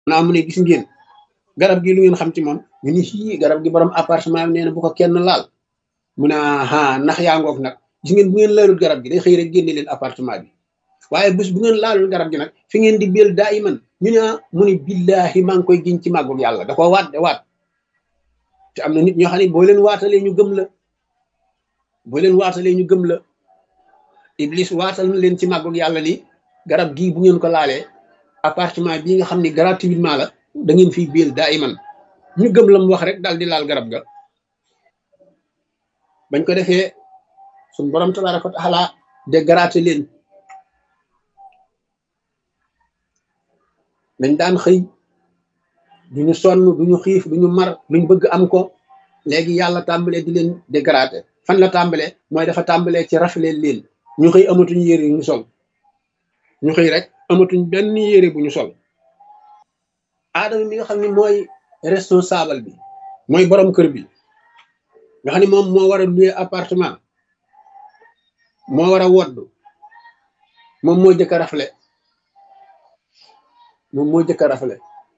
naa mu ne gis ngeen garab gi lu ngeen xam ci moom ñu ni fii garab gi borom appartement bi nee na bu ko kenn laal mu ne ah ndax yaa ngoog nag gis ngeen bu ngeen laalul garab gi day xëy rek génne leen appartement bi waaye bés bu ngeen laalul garab gi nag fi ngeen di béel daa iman ñu ne mu ne billahi maa ngi koy giñ ci màggul yàlla da ko waat de waat te am na nit ñoo xam ne boo leen waatalee ñu gëm la boo leen waatalee ñu gëm la iblis waatal na leen ci màggul yàlla ni garab gii bu ngeen ko laalee appartement bii nga xam ne gratuitement la da ngeen fiy béel daa iman ñu gëm la mu wax rek daal di laal garab ga bañ ko defee suñ borom tabaraka wa taala de graté leen dañ daan xëy duñu sonn duñu xiif duñu mar luñ bëgg am ko léegi yàlla tàmbalee di leen dégraté fan la tàmbalee mooy dafa tàmbalee ci raflee leen ñu xëy amatuñ yére yu ñu sol ñu xëy rek amatuñ benn yére bu ñu sol aadama mi nga xam ne mooy responsable bi mooy borom kër bi nga xam ne moom moo war a louer appartement moo war a woddu moom moo jëkk a rafle moom moo jëkk a rafle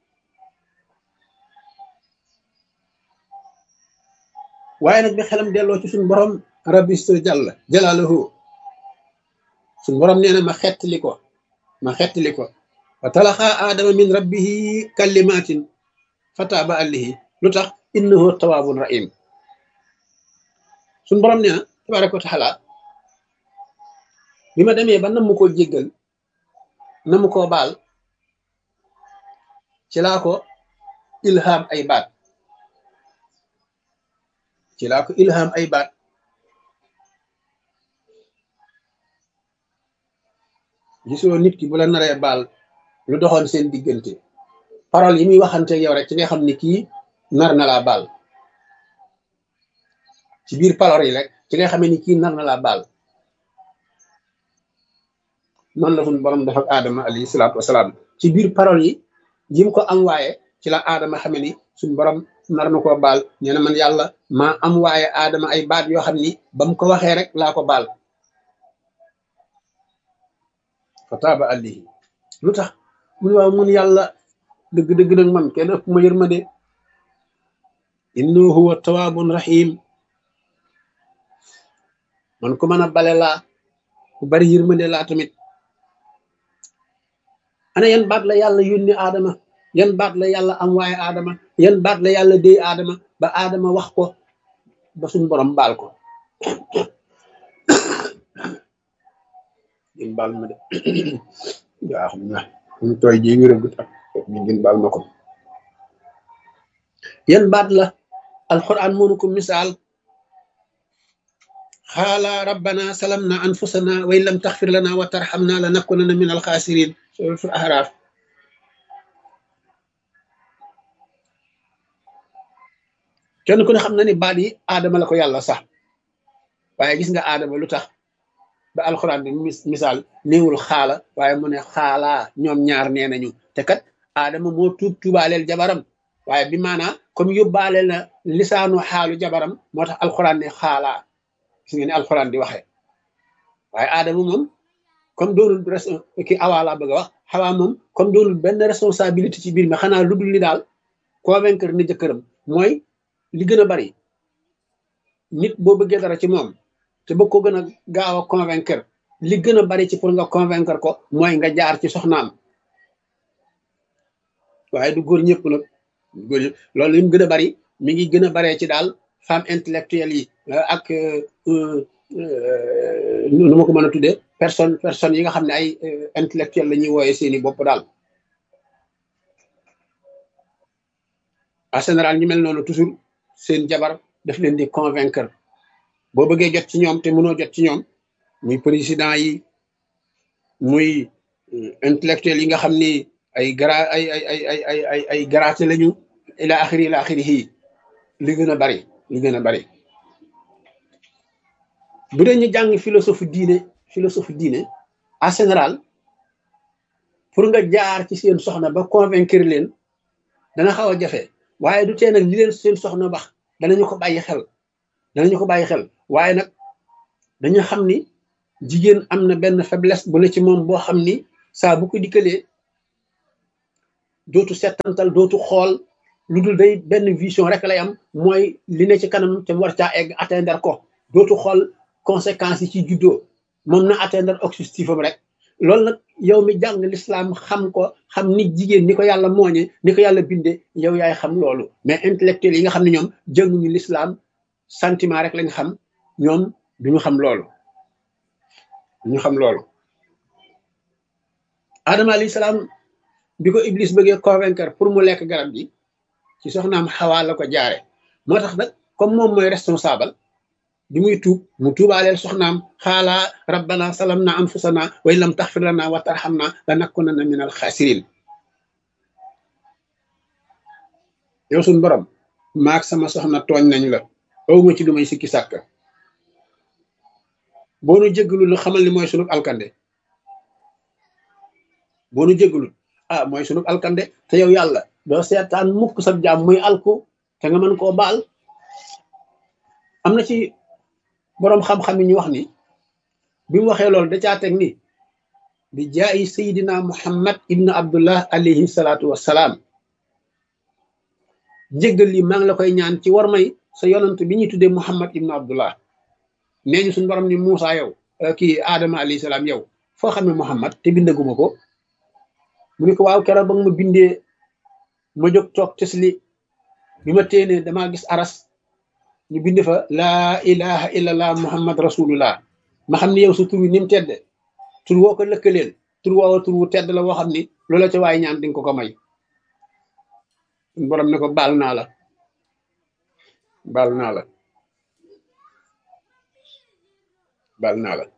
waaye nag bi xelam delloo ci suñu borom rabbistu jàll jalaaluhu suñu borom nee na ma xettali ko wa talaqa aadama min rabbihi kalimatin fataaba alayhi lu tax innahu tawaabun rahim suñu borom nee na tabaraka wa taala bi ma demee ba nam mu koo jéggal na mu koo baal ci laa ko ilham ay baat gisoo nit ki bu la naree baal lu doxoon seen diggante parole yi muy waxante yow rek ci nga xam ni kii nar na laa baal ci biir parole yi rek ci nga xamee ni kii nar na laa baal noonu la suñu borom def ak aadama alayhi salaatu wasalaam ci biir parole yi jim ko am waaye ci la aadama xame ni suñu borom nar na koo baal nee na man yàlla maa am waaye aadama ay baat yoo xam ni ba mu ko waxee rek laa ko baal fa taaba alayhi lu tax mun waaw mun yàlla dëgg-dëgg nag man kenn ëpp ma yërmande innahu huwa tawaabun rahim man ku mën a bale laa ku bari yërmande laa tamit ana yan baat la yàlla yónni aadama yan baat la yàlla am waaye aadama yan baat la yàlla déy aadama ba aadama wax ko ba suñ borom baal ko ngeen baal ma de yaa xam na ñu tooy ji wéragut ak ñu ngeen baal ma ko yan baat la alquran mënu ko misaal xaala rabbana salamna anfusana wa in lam taxfir lana wa tarxamna lanakunanna min alxaasirin suratul ahraaf kenn ku ne xam na ni baat yi aadama la ko yàlla sax waaye gis nga aadama lu tax ba alxuraan bi misaal néewul xaala waaye mu ne xaalaa ñoom ñaar nee nañu te kat aadama moo tuubaaleel jabaram waaye bi maanaa comme yóbbaaleel na lisaanu xaalu jabaram moo tax alxuraan ne xaalaa gis nga ni alxuraan di waxee waaye aadama moom comme doonul ki awaa laa bëgg a wax xawaa moom comme doonul benn responsabilité ci biir mi xanaa lu dul ni daal convaincre ni jëkkëram mooy li gën a bari nit boo bëggee dara ci moom te bëgg ko gën a gaaw a convaincre li gën a bari ci pour nga convaincre ko mooy nga jaar ci soxnaam waaye du góor ñëpp nag góor ñëpp loolu li mu gën a bari mi ngi gën a baree ci daal femme intellectuelle yi ak nu ma ko mën a tuddee personne yi nga xam ne ay intellectuelle la ñuy wooyee seeni bopp daal en général ñu mel noonu toujours seen jabar daf leen di convaincre boo bëggee jot ci ñoom te mënoo jot ci ñoom muy président yi muy intellectuel yi nga xam ni ay ay garaate lañu ila axiri yi li gën a bari bu dee ñu jàng philosophie diine en général pour nga jaar ci seen soxna ba convaincre leen dana xaw a jafe waaye du tee nag li leen seen soxna wax danañu ko bàyyi xel waaye nag dañu xam ni jigéen am na benn faiblesse bu ne ci moom boo xam ni saa bu ko dikkalee dootu settantal dootu xool lu dul day benn vision rek lay am mooy li ne ci kanam te mu war caa egg atteindre ko dootu xool conséquences yi ci juddoo moom na atteindre objectif am rek loolu nag yow mi jàng l'islam xam ko xam ni jigéen ni ko yàlla mooñe ni ko yàlla binde yow yaay xam loolu mais intellectuel yi nga xam ne ñoom jànguñu l'islam sentiment rek lañ xam ñoom duñu xam loolu duñu xam loolu Adama alayhi salaam bi ko Iblis bëggee convaincre pour mu lekk garab gi ci soxnaam Xawaa la ko jaare moo tax nag comme moom mooy responsable bi muy tuub mu tuubaaleel soxnaam xaalaa rabbana salamna anfusana wa in lam taxfir lana wa tarhamna lanakunanna min al xaasirin yow suñ borom maak sama soxna tooñ nañ la awma ci lu may sikki sàkk boo nu jéggalul lu xamal ni mooy sunub alkande boo nu jéggalul ah mooy sunub alkande te yow yàlla doo seetaan mukk sa jaam muy alku te nga mën koo baal am na ci boroom xam-xam yi ñu wax ni bi mu waxee loolu da caa teg ni bi jaayi sayidina muhammad ibnu abdullah alayhi salaatu wassalaam jéggal li maa ngi la koy ñaan ci war may sa yonant bi ñuy tuddee muhammad ibnu abdullah nee ñu suñu borom ni Muusa yow kii Adama alayhi salaam yow foo xamee muhammad te bindaguma ko mu ne ko waaw keroog ba nga ma bindee ma jóg toog tesli bi ma téenee damaa gis aras ñu bind fa laa ilaha illallah muhammad rasulullah ma xam ni yow sa tur wi ni mu tedde tur woo ko lëkkaleel tur woowa tur wu tedd la woo xam ni loola ca waaye ñaan dinga ko may borom ne ko baal naa la baal naa la baal naa la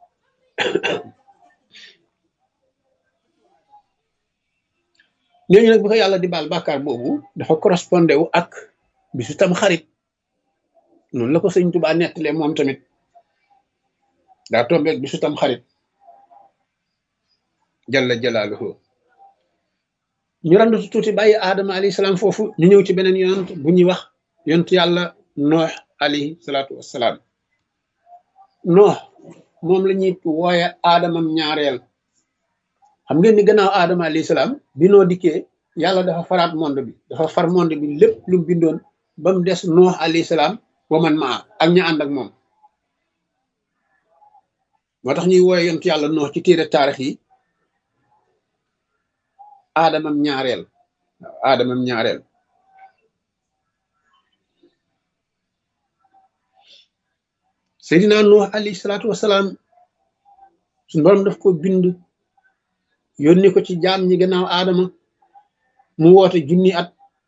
ñooñu nag bu ko yàlla di baal bàkkaar boobu dafa correspondé wu ak bisu tam xarit noonu la ko sëñ Tuubaa nettalee moom tamit daa tombeeg bisu tam xarit jalla jalaaluhu ñu randu tuuti bàyyi Adama alayhi salaam foofu ñu ñëw ci beneen yonent bu ñuy wax yonent yàlla Noox alayhi salaatu wassalaam Noox moom la ñuy wooye aadamam ñaareel xam ngeen ni gannaaw Adama alayhi salaam bi noo dikkee yàlla dafa faraat monde bi dafa far monde bi lépp lu mu bindoon ba mu des Noox alayhi salaam wa man maa ak ña ànd ak moom moo tax ñuy wooye yonent yàlla Noox ci téere taarix yi aadamam ñaareel waaw aadamam ñaareel Seydina Nuux alayhi salaatu wasalaam suñu borom daf ko bind yónni ko ci jaam ñi gannaaw aadama mu woote junni at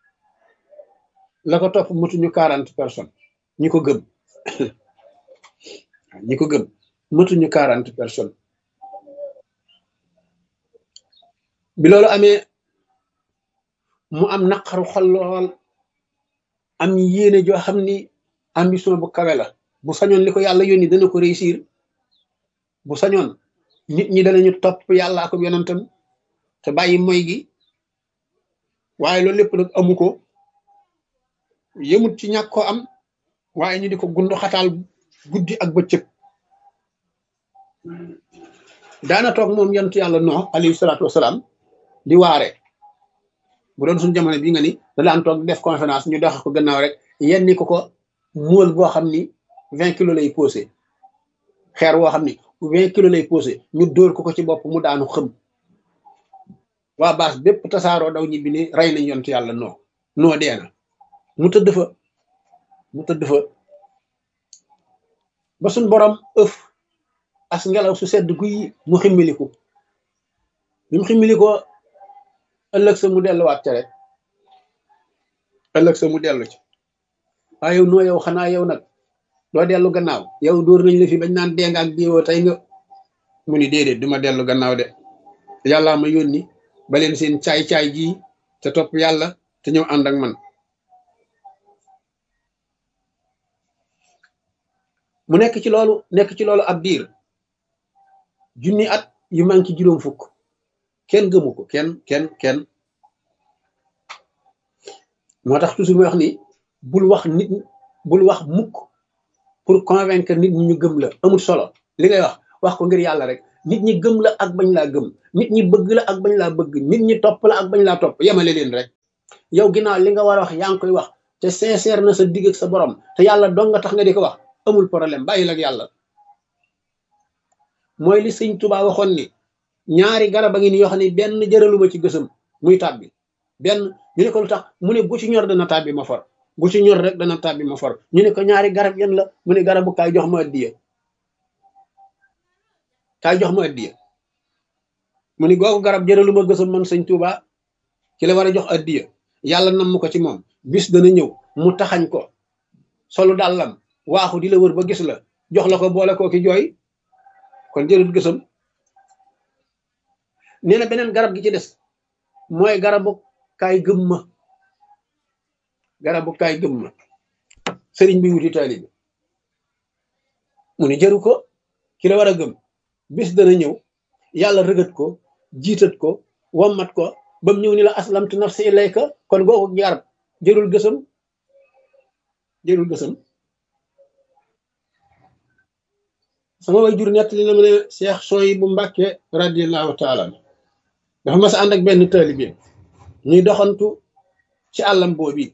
la ko topp matuñu 40 personnes ñi ko gëm ñi ko gëm matuñu 40 personnes bi loolu amee mu am naqaru xol lool am yéene joo xam ni ambition bu kawe la bu sañoon li ko yàlla yónni dana ko réussir bu sañoon nit ñi danañu topp yàlla ak yonentam te bàyyi moy gi waaye loolu lépp nag amu ko yëmut ci ñàkk ko am waaye ñu di ko gundu xataal guddi ak bëccëg daana toog moom yonent yàlla Nuux alayhi salaatu wasalaam di waare bu doon suñu jamono bi nga ni da daan toog def conférence ñu dox ko gannaaw rek yenni ko móol boo xam ni 20 kilos lay posé xeer woo xam ni 20 kilos lay posé ñu dóor ko ci bopp mu daanu xëm waa baas bépp tasaaroo daw ñibbi ni rey nañ yonent yàlla noo dee na mu tëdd fa ba suñ borom ëf as ngelaw su sedd guy mu ximmiliku bi mu ximmilikoo ëllëg sa mu delluwaat ca rek ëllëg sa mu dellu ci waaye yow yow xanaa yow nag doo dellu gannaaw yow dóor nañ la fi bañ naan dee nga ak diwoo tey nga mu ni déedéet duma dellu gannaaw de yàllaa ma yónni ba leen seen caay-caay ji te topp yàlla te ñëw ànd ak man mu nekk ci loolu ab diir junni at yu manki juróom fukk kenn gëmu ko kenn moo tax toujours muy wax ni bul wax mukk pour convaincre nit ñi ñu gëm la amul solo li ngay wax ko ngir yàlla rek nit ñi gëm la ak bañ laa gëm, nit ñi bëgg la ak bañ laa bëgg, nit ñi topp la ak bañ laa topp, yemale leen rek. yow ginnaaw li nga war a wax yaa ngi koy wax te sincère na sa digg ak sa borom te yàlla dong nga tax nga di ko wax, amul problème, bàyyil ak yàlla. mooy li sëñ Tuubaa waxoon ni ñaari garab a ngi ni yoo xam ne benn jëraluma ci gësam muy tàbbi benn. ñu ne ko lu tax mu ne bu ci ñor dana tàbbi ma for, bu ci ñor rek dana tàbbi ma for. ñu ne ko ñaari garab yan la, mu ne garabu kaay jox ma addiya, kaay jox ma addiya. mu ni googu garab jëraluma gësam man sëñ Tuubaa ci la war a jox addiya, yàlla nam ko ci moom, bis dana ñëw mu taxañ ko solu dàllam waaxu di la wër ba gis la jox la ko boole koo ki jooy, kon jërul gësam. nee na beneen garab gi ci des mooy garabu kaay gëm ma, garabu kaay gëm ma. sëriñ bi wuti taalibe mu ni jëru ko, ki la war a gëm bis dana ñëw yàlla rëgët ko jiitat ko wammat ko ba mu ñëw ni la aslamtu nafsi ilayka, kon googu garab jërul gësam, jërul gësam. sama way jur nett li na ma ne Cheikh Souhaïbou Mbacké radiyallahu taala dafa mas a ànd ak benn taalibe ñuy doxantu ci àllam boobu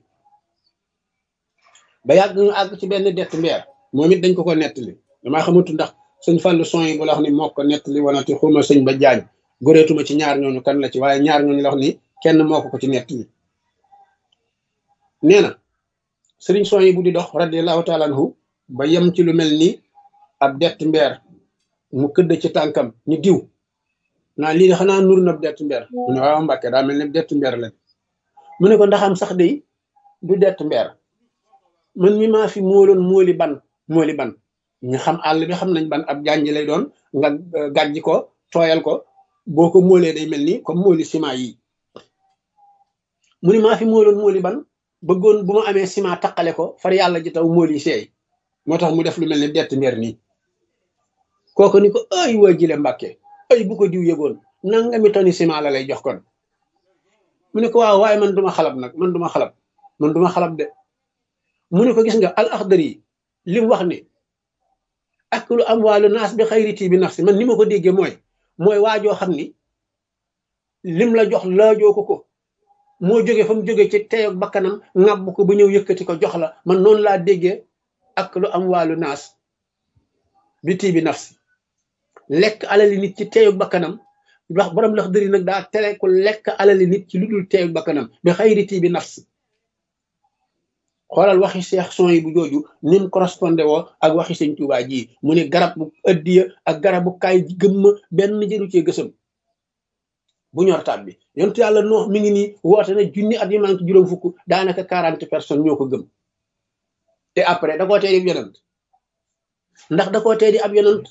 ba yàgg ñu àgg ci benn dett mbeer, moom it dañ ko nettali, damaa xamatu ndax sëñ Fallou Souhaïbou la wax ni moo ko nettali wanati xuma sëñ ba jaañ goreetuma ci ñaar ñooñu kan la ci, waaye ñaar ñooñu la wax ni kenn moo ko ci nettali. nee na sëriñ Souhaïbou di dox radiyallahu taala anhu ba yem ci lu mel ni ab dett mbeer, mu këdd ci tànkam ni diw naa lii de xanaa nur na dett mbeer, mu ne waaw Mbàkke daa mel ni dett mbeer la. mu ne ko ndaxam sax de du dett mbeer, man mi maa fi móoloon móoli ban ñu xam àll bi xam nañ ban ab jànj lay doon, nga gàjj ko tooyal ko boo ko móolee day mel ni comme móoli ciment yi. mu ne maa fi móoloon móoli ban bëggoon bu ma amee ciment taqale ko far yàlla ji taw móoli seey, moo tax mu def lu mel ni dett mbeer nii. kooku ni ko ay waa jile Mbàkke, ay bu ko diw yëgoon nangami toni ciment la lay jox kon. mu ne ko waaw waaye man duma xalab nag, man duma xalab de. mu ne ko gis nga al Axdari yi li mu wax ni aklu amwaalu naas bi xayri tii bi nafsi, man ni ma ko déggee mooy waajoo xam ni lim la jox laajoo ko moo jóge fa mu jóge ci teyoog bakkanam ŋàbb ko ba ñëw yëkkati ko jox la, man noonu laa déggee aklu amwaalu naas bi tii bi nafsi, lekk alali nit ci teyoog bakkanam. wax borom Laxdari nag daa tere ku lekk alali nit ci lu dul teyoog bakkanam bi xayri tii bi nafsi. xoolal waxi Cheikh Souhaïbou jooju ni mu correspondé woo ak waxi sëñ Tuubaa ji, mu ne garab bu ëddiya ak garabu kaay gëmma benn jëru cee gësam bu ñor taat bi. yontu yàlla Nuux mi ngi nii woote na junni at yi manque juróom fukk, daanaka 40 personnes ñoo ko gëm, te après da koo tee di ab yonant, ndax da koo tee di ab yonant.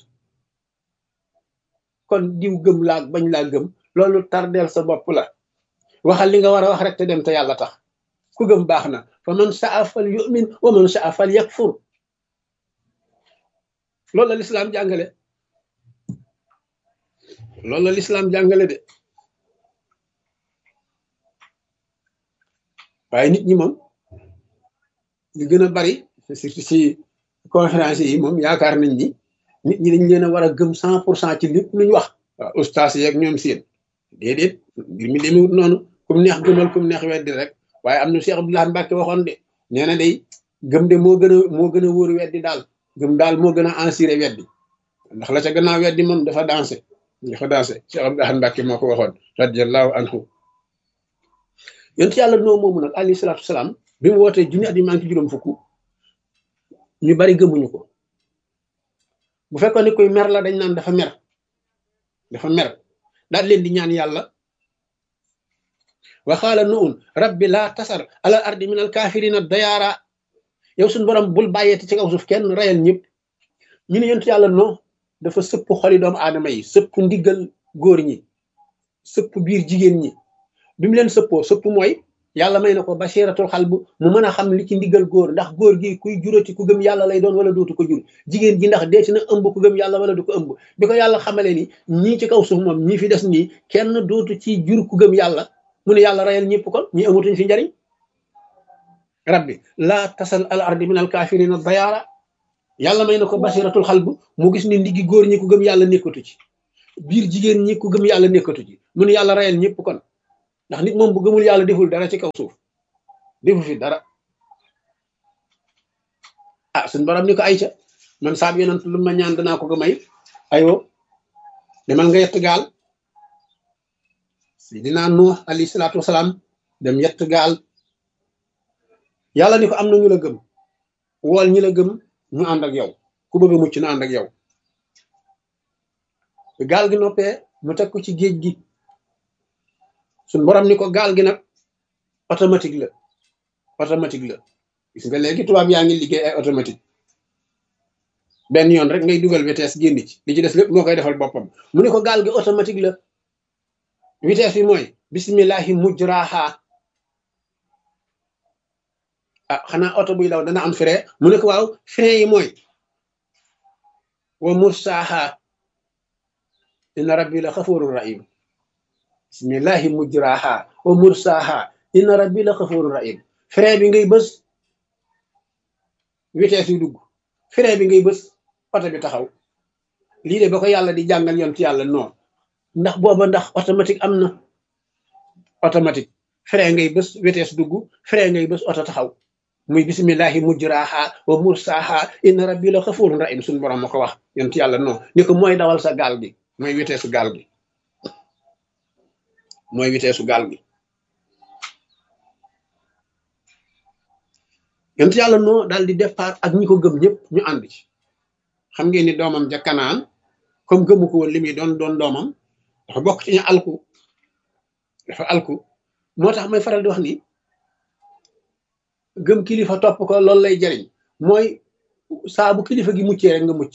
kon diw gëm laa bañ laa gëm loolu tardeel sa bopp la, waxal li nga war a wax rek te dem te yàlla tax. ku gëm baax na, fa man saa fal yu'min wa man saa fal yakfur, loolu la lislaam jàngale, loolu la lislaam jàngale de. waaye nit ñi moom li gën a bari surtout si conférence yi moom yaakaar nañ ni nit ñi dañ leen a war a gëm 100% ci lépp lu ñu wax. waaw ustaas yeeg ñoom seen déedéet, mbir mi demewut noonu, kum neex gëmal kum neex weddi rek. waaye am na Cheikh Abdoulaye Mbacke waxoon de, nee na day gëm de moo gën a wóor weddi daal, gëm daal moo gën a assuré weddi, ndax la ca gannaaw weddi moom dafa dansé Cheikh Abdoulaye Mbacke moo ko waxoon radiyallahu anhu. yonent yàlla noo moomu nag alayhi salaatu salaam bi mu wootee junni at yi manque juróom fukk, ñu bari gëmuñu ko. bu fekkoon ni koy mer la dañ naan dafa mer daal leen di ñaan yàlla. waxaala nuun rabbi laa tasar alal ardi min al kaafirina dayaara, yow suñu borom bul bàyyeeti ci kaw suuf kenn rayal ñëpp. ñu ne yonent yàlla non dafa sëpp xoli doomu aadama yi, sëpp ndiggal góor ñi, sëpp biir jigéen ñi. bi mu leen sëpp mooy yàlla may na ko basiratul xalb, mu mën a xam li ci ndiggal góor, ndax góor gi kuy jurati ku gëm yàlla lay doon wala dootu ko jur, jigéen ji ndax deeti na ëmb ku gëm yàlla wala du ko ëmb. bi ko yàlla xamalee ni ñii ci kaw suuf moom ñii fi des nii kenn dootu ci jur ku gëm yàlla, mu ne yàlla rayal ñëpp kon ñi amatuñ fi njariñ. rabbi laa tasal al ardi min al kaafirina dayaara, yàlla may na ko basiratul xalb, mu gis ni ndiggi góor ñi ku gëm yàlla nekkatu ci. biir jigéen ñi ku gëm yàlla nekkatu ci mun yàlla rayal ñëpp kon ndax nit moom bu gëmul yàlla deful dara ci kaw suuf defu fi dara. ah suñ borom ni ko ayca man saab yonent lu ma ñaan danaa ko ko may ayoo demal nga yett gaal Seydina Nuux alayhi salaatu wasalaam dem yett gaal yàlla ni ko am na ñu la gëm wool ñi la gëm ñu ànd ak yow ku bëgg a mucc na ànd ak yow gaal gi noppee mu teg ko ci géej gi suñ borom ni ko gaal gi nag automatique la gis nga léegi tubaab yaa ngi liggéey ay automatique benn yoon rek ngay dugal vitesse génn ci li ci des lépp moo koy defal boppam mu ne ko gaal gi automatique la vitesse bi mooy bismillahi mujraha ah xanaa oto buy daw dana am frein mu ne ko waaw frein yi mooy wa mursaha inna rabbi la xafurur rahim bismillahi mujraha wa mursaha inna rabbi la xafurur rahim frein bi ngay bës vitesse yu dugg frein bi ngay bës oto bi taxaw lii de ba ko yàlla di jàngal yoon ci yàlla non ndax booba ndax automatique am na automatique frein ngay bës vitesse dugg frein ngay bës oto taxaw muy bismillahi mujraha wa mursaha inna rabbi la xafurun rahim suñu borom ma ko wax yoon ci yàlla non ni ko mooy dawal sa gaal gi mooy vitesse gaal gi mooy vitesse gaal gi yonent yàlla noo daal di départ ak ñi ko gëm ñëpp ñu ànd ci xam ngeen ni doomam ja Kanaan comme gëmu ko woon li muy doon doomam dafa bokk ci ñu alku moo tax may faral di wax ni gëm kilifa topp ko loolu lay jariñ mooy saa bu kilifa gi muccee rek nga mucc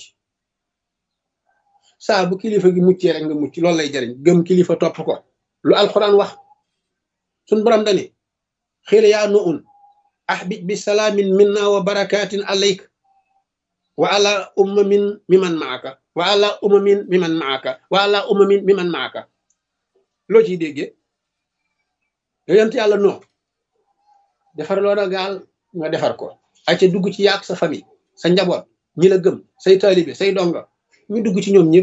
saa bu kilifa gi muccee rek nga mucc loolu lay jariñ gëm kilifa topp ko lu alquran wax suñ borom dani xiila yaa nu un ahbib bi salaamin minna wa barakatin alayk wa ala ummamin miman maaka wa ala ummamin miman maaka wa ala ummamin miman maaka loo ciy déggee yonent yàlla noo defar loo na gaal nga defar ko ay ca dugg ci yaak sa famille sa njaboot ñi la gëm say taalibe say donga ñu dugg ci ñoom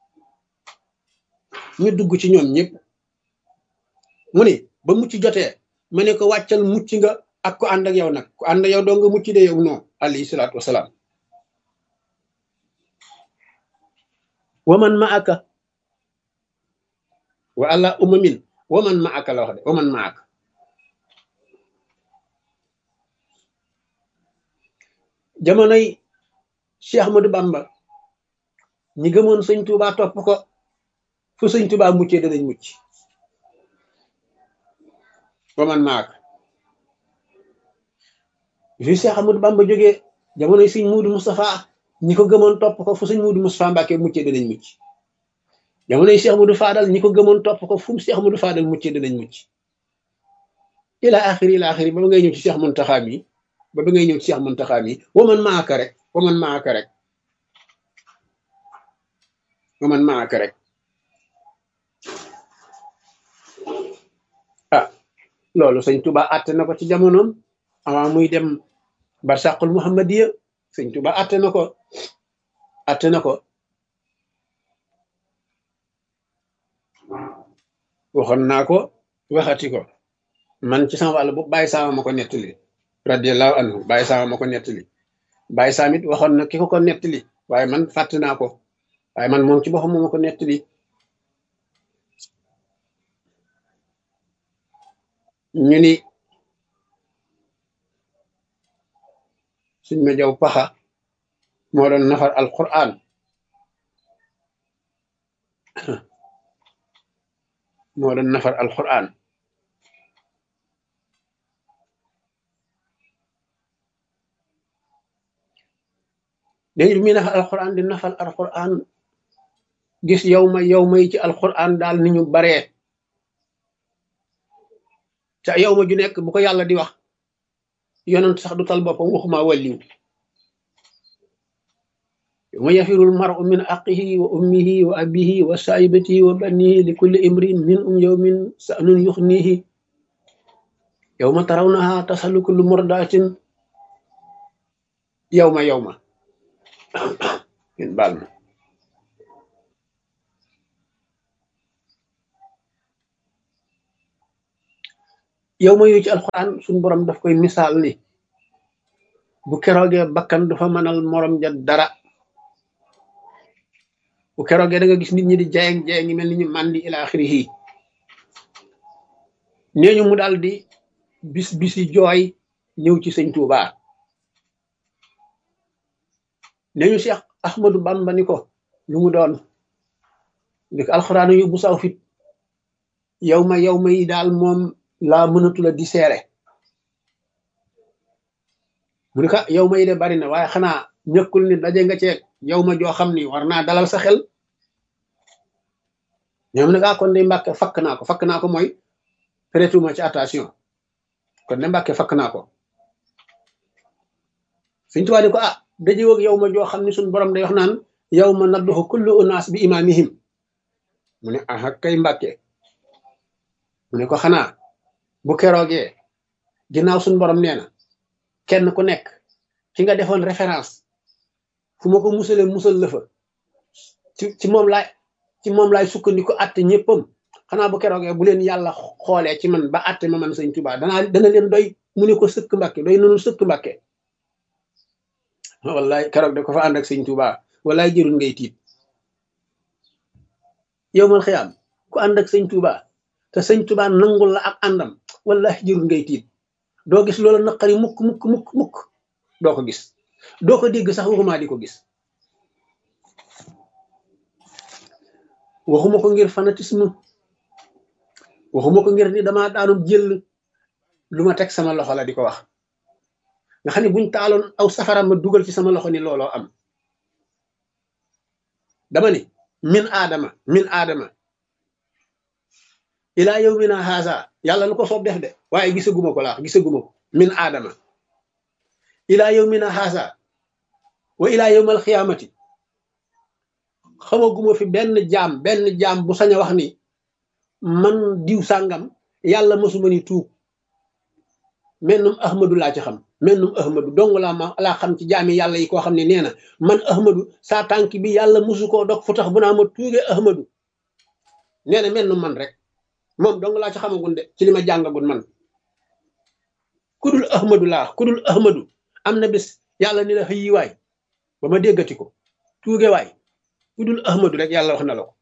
ñëpp mu ni ba mucc jotee ma ne ko wàccal mucc nga ak ko ànd ak yow nag ku ànd ak yow doo nga mucc de yow non alayhi salaatu wasalaam waman ma aka wa ala umamin waman ma aka la wax de waman ma aka jamonoy Cheikh Ahmadou Bamba ñi gëmoon sëñ Tuubaa topp ko fu sëñ Tuubaa muccee danañ mucc waman ma aka fi Cheikh Ahmadou Bamba jógee jamonoy sëñ Muudu Moustapha ñi ko gëmoon topp ko fu sëñ Muudu Moustapha Mbàkke muccee danañ mucc jamonoy Cheikh Ahmadou Fadal ñi ko gëmoon topp ko fu Cheikh Ahmadou Fadal muccee danañ mucc ila axiri ba ba ngay ñëw ci Cheikh Muntaxa mi waman maaka rek waman maaka rek ah loolu sëñ Tuubaa àtte na ko ci jamonoom avant muy dem barsàqul muhammadiya sëñ Tuubaa àtte na ko waxoon naa ko waxati ko man ci sama wàll bu bàyyi saama ma ko nettali radiyallahu anhu bàyyi saama ma ko nettali bàyyi saamit waxoon na ki ko nettali waaye man fàtte naa ko waaye man moom ci boppam moo ma ko nettali ñu ni suñ ma jaw paxa moo doon nafar alquran léegi bi muy nafar alquran di nafar alquran gis yow ma yi ci alquran daal ni ñu baree te yow ma ju nekk bu ko yàlla di wax yonent sax du tal boppam waxuma wàlliw yow ma yafirul mar'u min aqihi wa ummihi wa abihi wa saahibatihi wa banihi li kulli imrin minhum yawmin sa'nun yuxnihi yow ma tarawnaha tasalu kullu murdatin yow ma ngeen baal ma yow ma yu ci alxuraan suñu borom daf koy misaal ni bu keroogee bakkan du fa mënal morom ja dara bu keroogee da nga gis nit ñi di jayeng ngi mel ni ñu màndi ila axirihi nee ñu mu daal di bisi jooy ñëw ci sëñ Tuuba nee ñu Cheikh Ahmadou Bamba ni ko lu mu doon di ko alxuraan yu bu saw fit yow ma yi daal moom laa mënatu la di seere mu ne ko yow ma yi de bari na waaye xanaa ñëkkul ni daje nga ceeg yow ma joo xam ni war naa dalal sa xel ñoom ne kon de Mbàkke fakk naa ko mooy prêtuma ci attention kon de Mbàkke fakk naa ko Sëñ Tuubaa ni ko daje woog yow ma joo xam ni suñu borom day wax naan yow ma nadduxu kullu unaas bi imaamihim mu ne kay Mbàkke mu ne ko xanaa bu keroogee ginnaaw suñu borom nee na kenn ku nekk ki nga defoon référence fu ma ko musal la fa ci moom laay sukkandiku atte ñëppam xanaa bu keroogee bu leen yàlla xoolee ci man ba atte ma man Sëñ Tuubaa dana leen doy mu ne ko sëkk Mbàkke doy nanu sëkk Mbàkke wallaay keroog da ko fa ànd ak Sëñ Tuubaa wallaay jërul ngay tiit yow mal xiyaam ku ànd ak Sëñ Tuubaa te Sëñ Tuubaa nangul la ak àndam wallahi jërul ngay tiit doo gis loola naqari mukk doo ko gis doo ko dégg sax waxuma di ko gis waxuma ko ngir fanatisme waxuma ko ngir ni dama daanum jël lu ma teg sama loxo la di ko wax nga xam ne buñ taaloon aw safara ma dugal ci sama loxo ni looloo am dama ni min aadama ilaa yawmina haza yàlla lu ko soob def de waaye gisaguma ko min aadama ilaa yawmina haza wa ilaa yawmal xiyaamati xamaguma fi benn jaam bu sañ a wax ni man diw sàngam yàlla mësuma ni tuub mennum ahmadu laa ci xam mennum ahmadu dong laa xam ci jaami yàlla yi koo xam ne nee na man ahmadu saa tànk bi yàlla mësu koo dog fu tax bu naa ma tuugee ahmadu nee na mennum man rek moom dong laa ci xamagun de ci li ma jàngagun man kudul ahmadu am na bis yàlla ni la xëyi waay ba ma déggati ko tuuge waay kudul ahmadu rek yàlla wax na la ko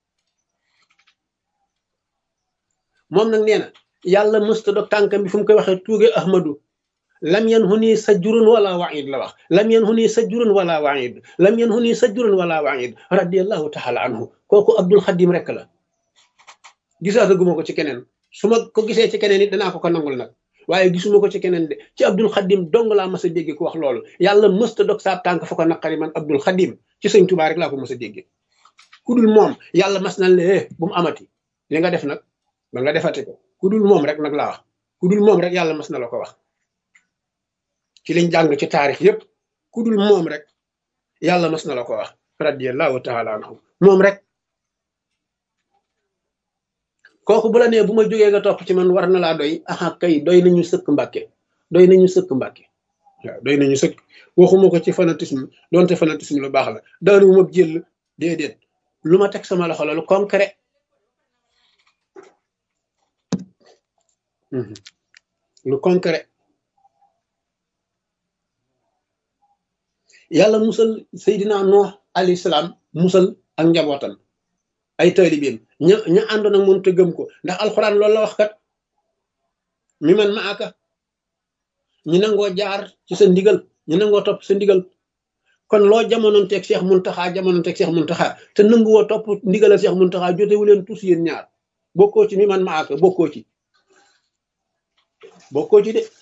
moom nag nee na yàlla mësta dog tànkam bi fu mu koy waxee tuuge ahmadu lam yan hu nii sajjurun wala waid la wax lam yan hu nii sajjurun wala waid lam yan hu nii sajjurun wala waid radiallahu taala anhu kooku abdul xadim rek la gisaataguma ko ci keneen su ma ko gisee ci keneen it danaa ko nangul nag waaye gisuma ko ci keneen de ci abdul xadim dong laa mas a dégg ko wax loolu yàlla mësta dog saa tànk fa ko naqari man abdul xadim ci sëñ Tuubaa rek laa ko mas a dégg ku dul moom yàlla mas na le bu mu amati li nga def nag ba nga defati ko ku dul moom rek nag laa wax ku dul moom rek yàlla mas na la ko wax ci liñ jàng ci taarix yépp ku dul moom rek yàlla mas na la ko wax radiyallahu taala anhu moom rek kooku bu la nee bu ma jógee nga topp ci man war na laa doy kay doy nañu sëkk Mbàkke doy nañu sëkk waxuma ko ci fanatisme donte fanatisme lu baax la daanu ma jël déedéet lu ma teg sama loxo la lu concret lu concret yàlla musal Seydina Nuux alayhi salaam musal ak njabootam ay taalibeem ña àndoon ak moom te gëm ko ndax alxuraan loolu la wax kat mi man ma aka ñi nangoo jaar ci sa ndigal ñi nangoo topp sa ndigal kon loo jamonoonteeg Cheikh Muntaxa te nanguwoo topp ndigalal Cheikh Muntaxa jotewu leen tous yéen ñaar bokkoo ci mi man ma aka bokkoo ci de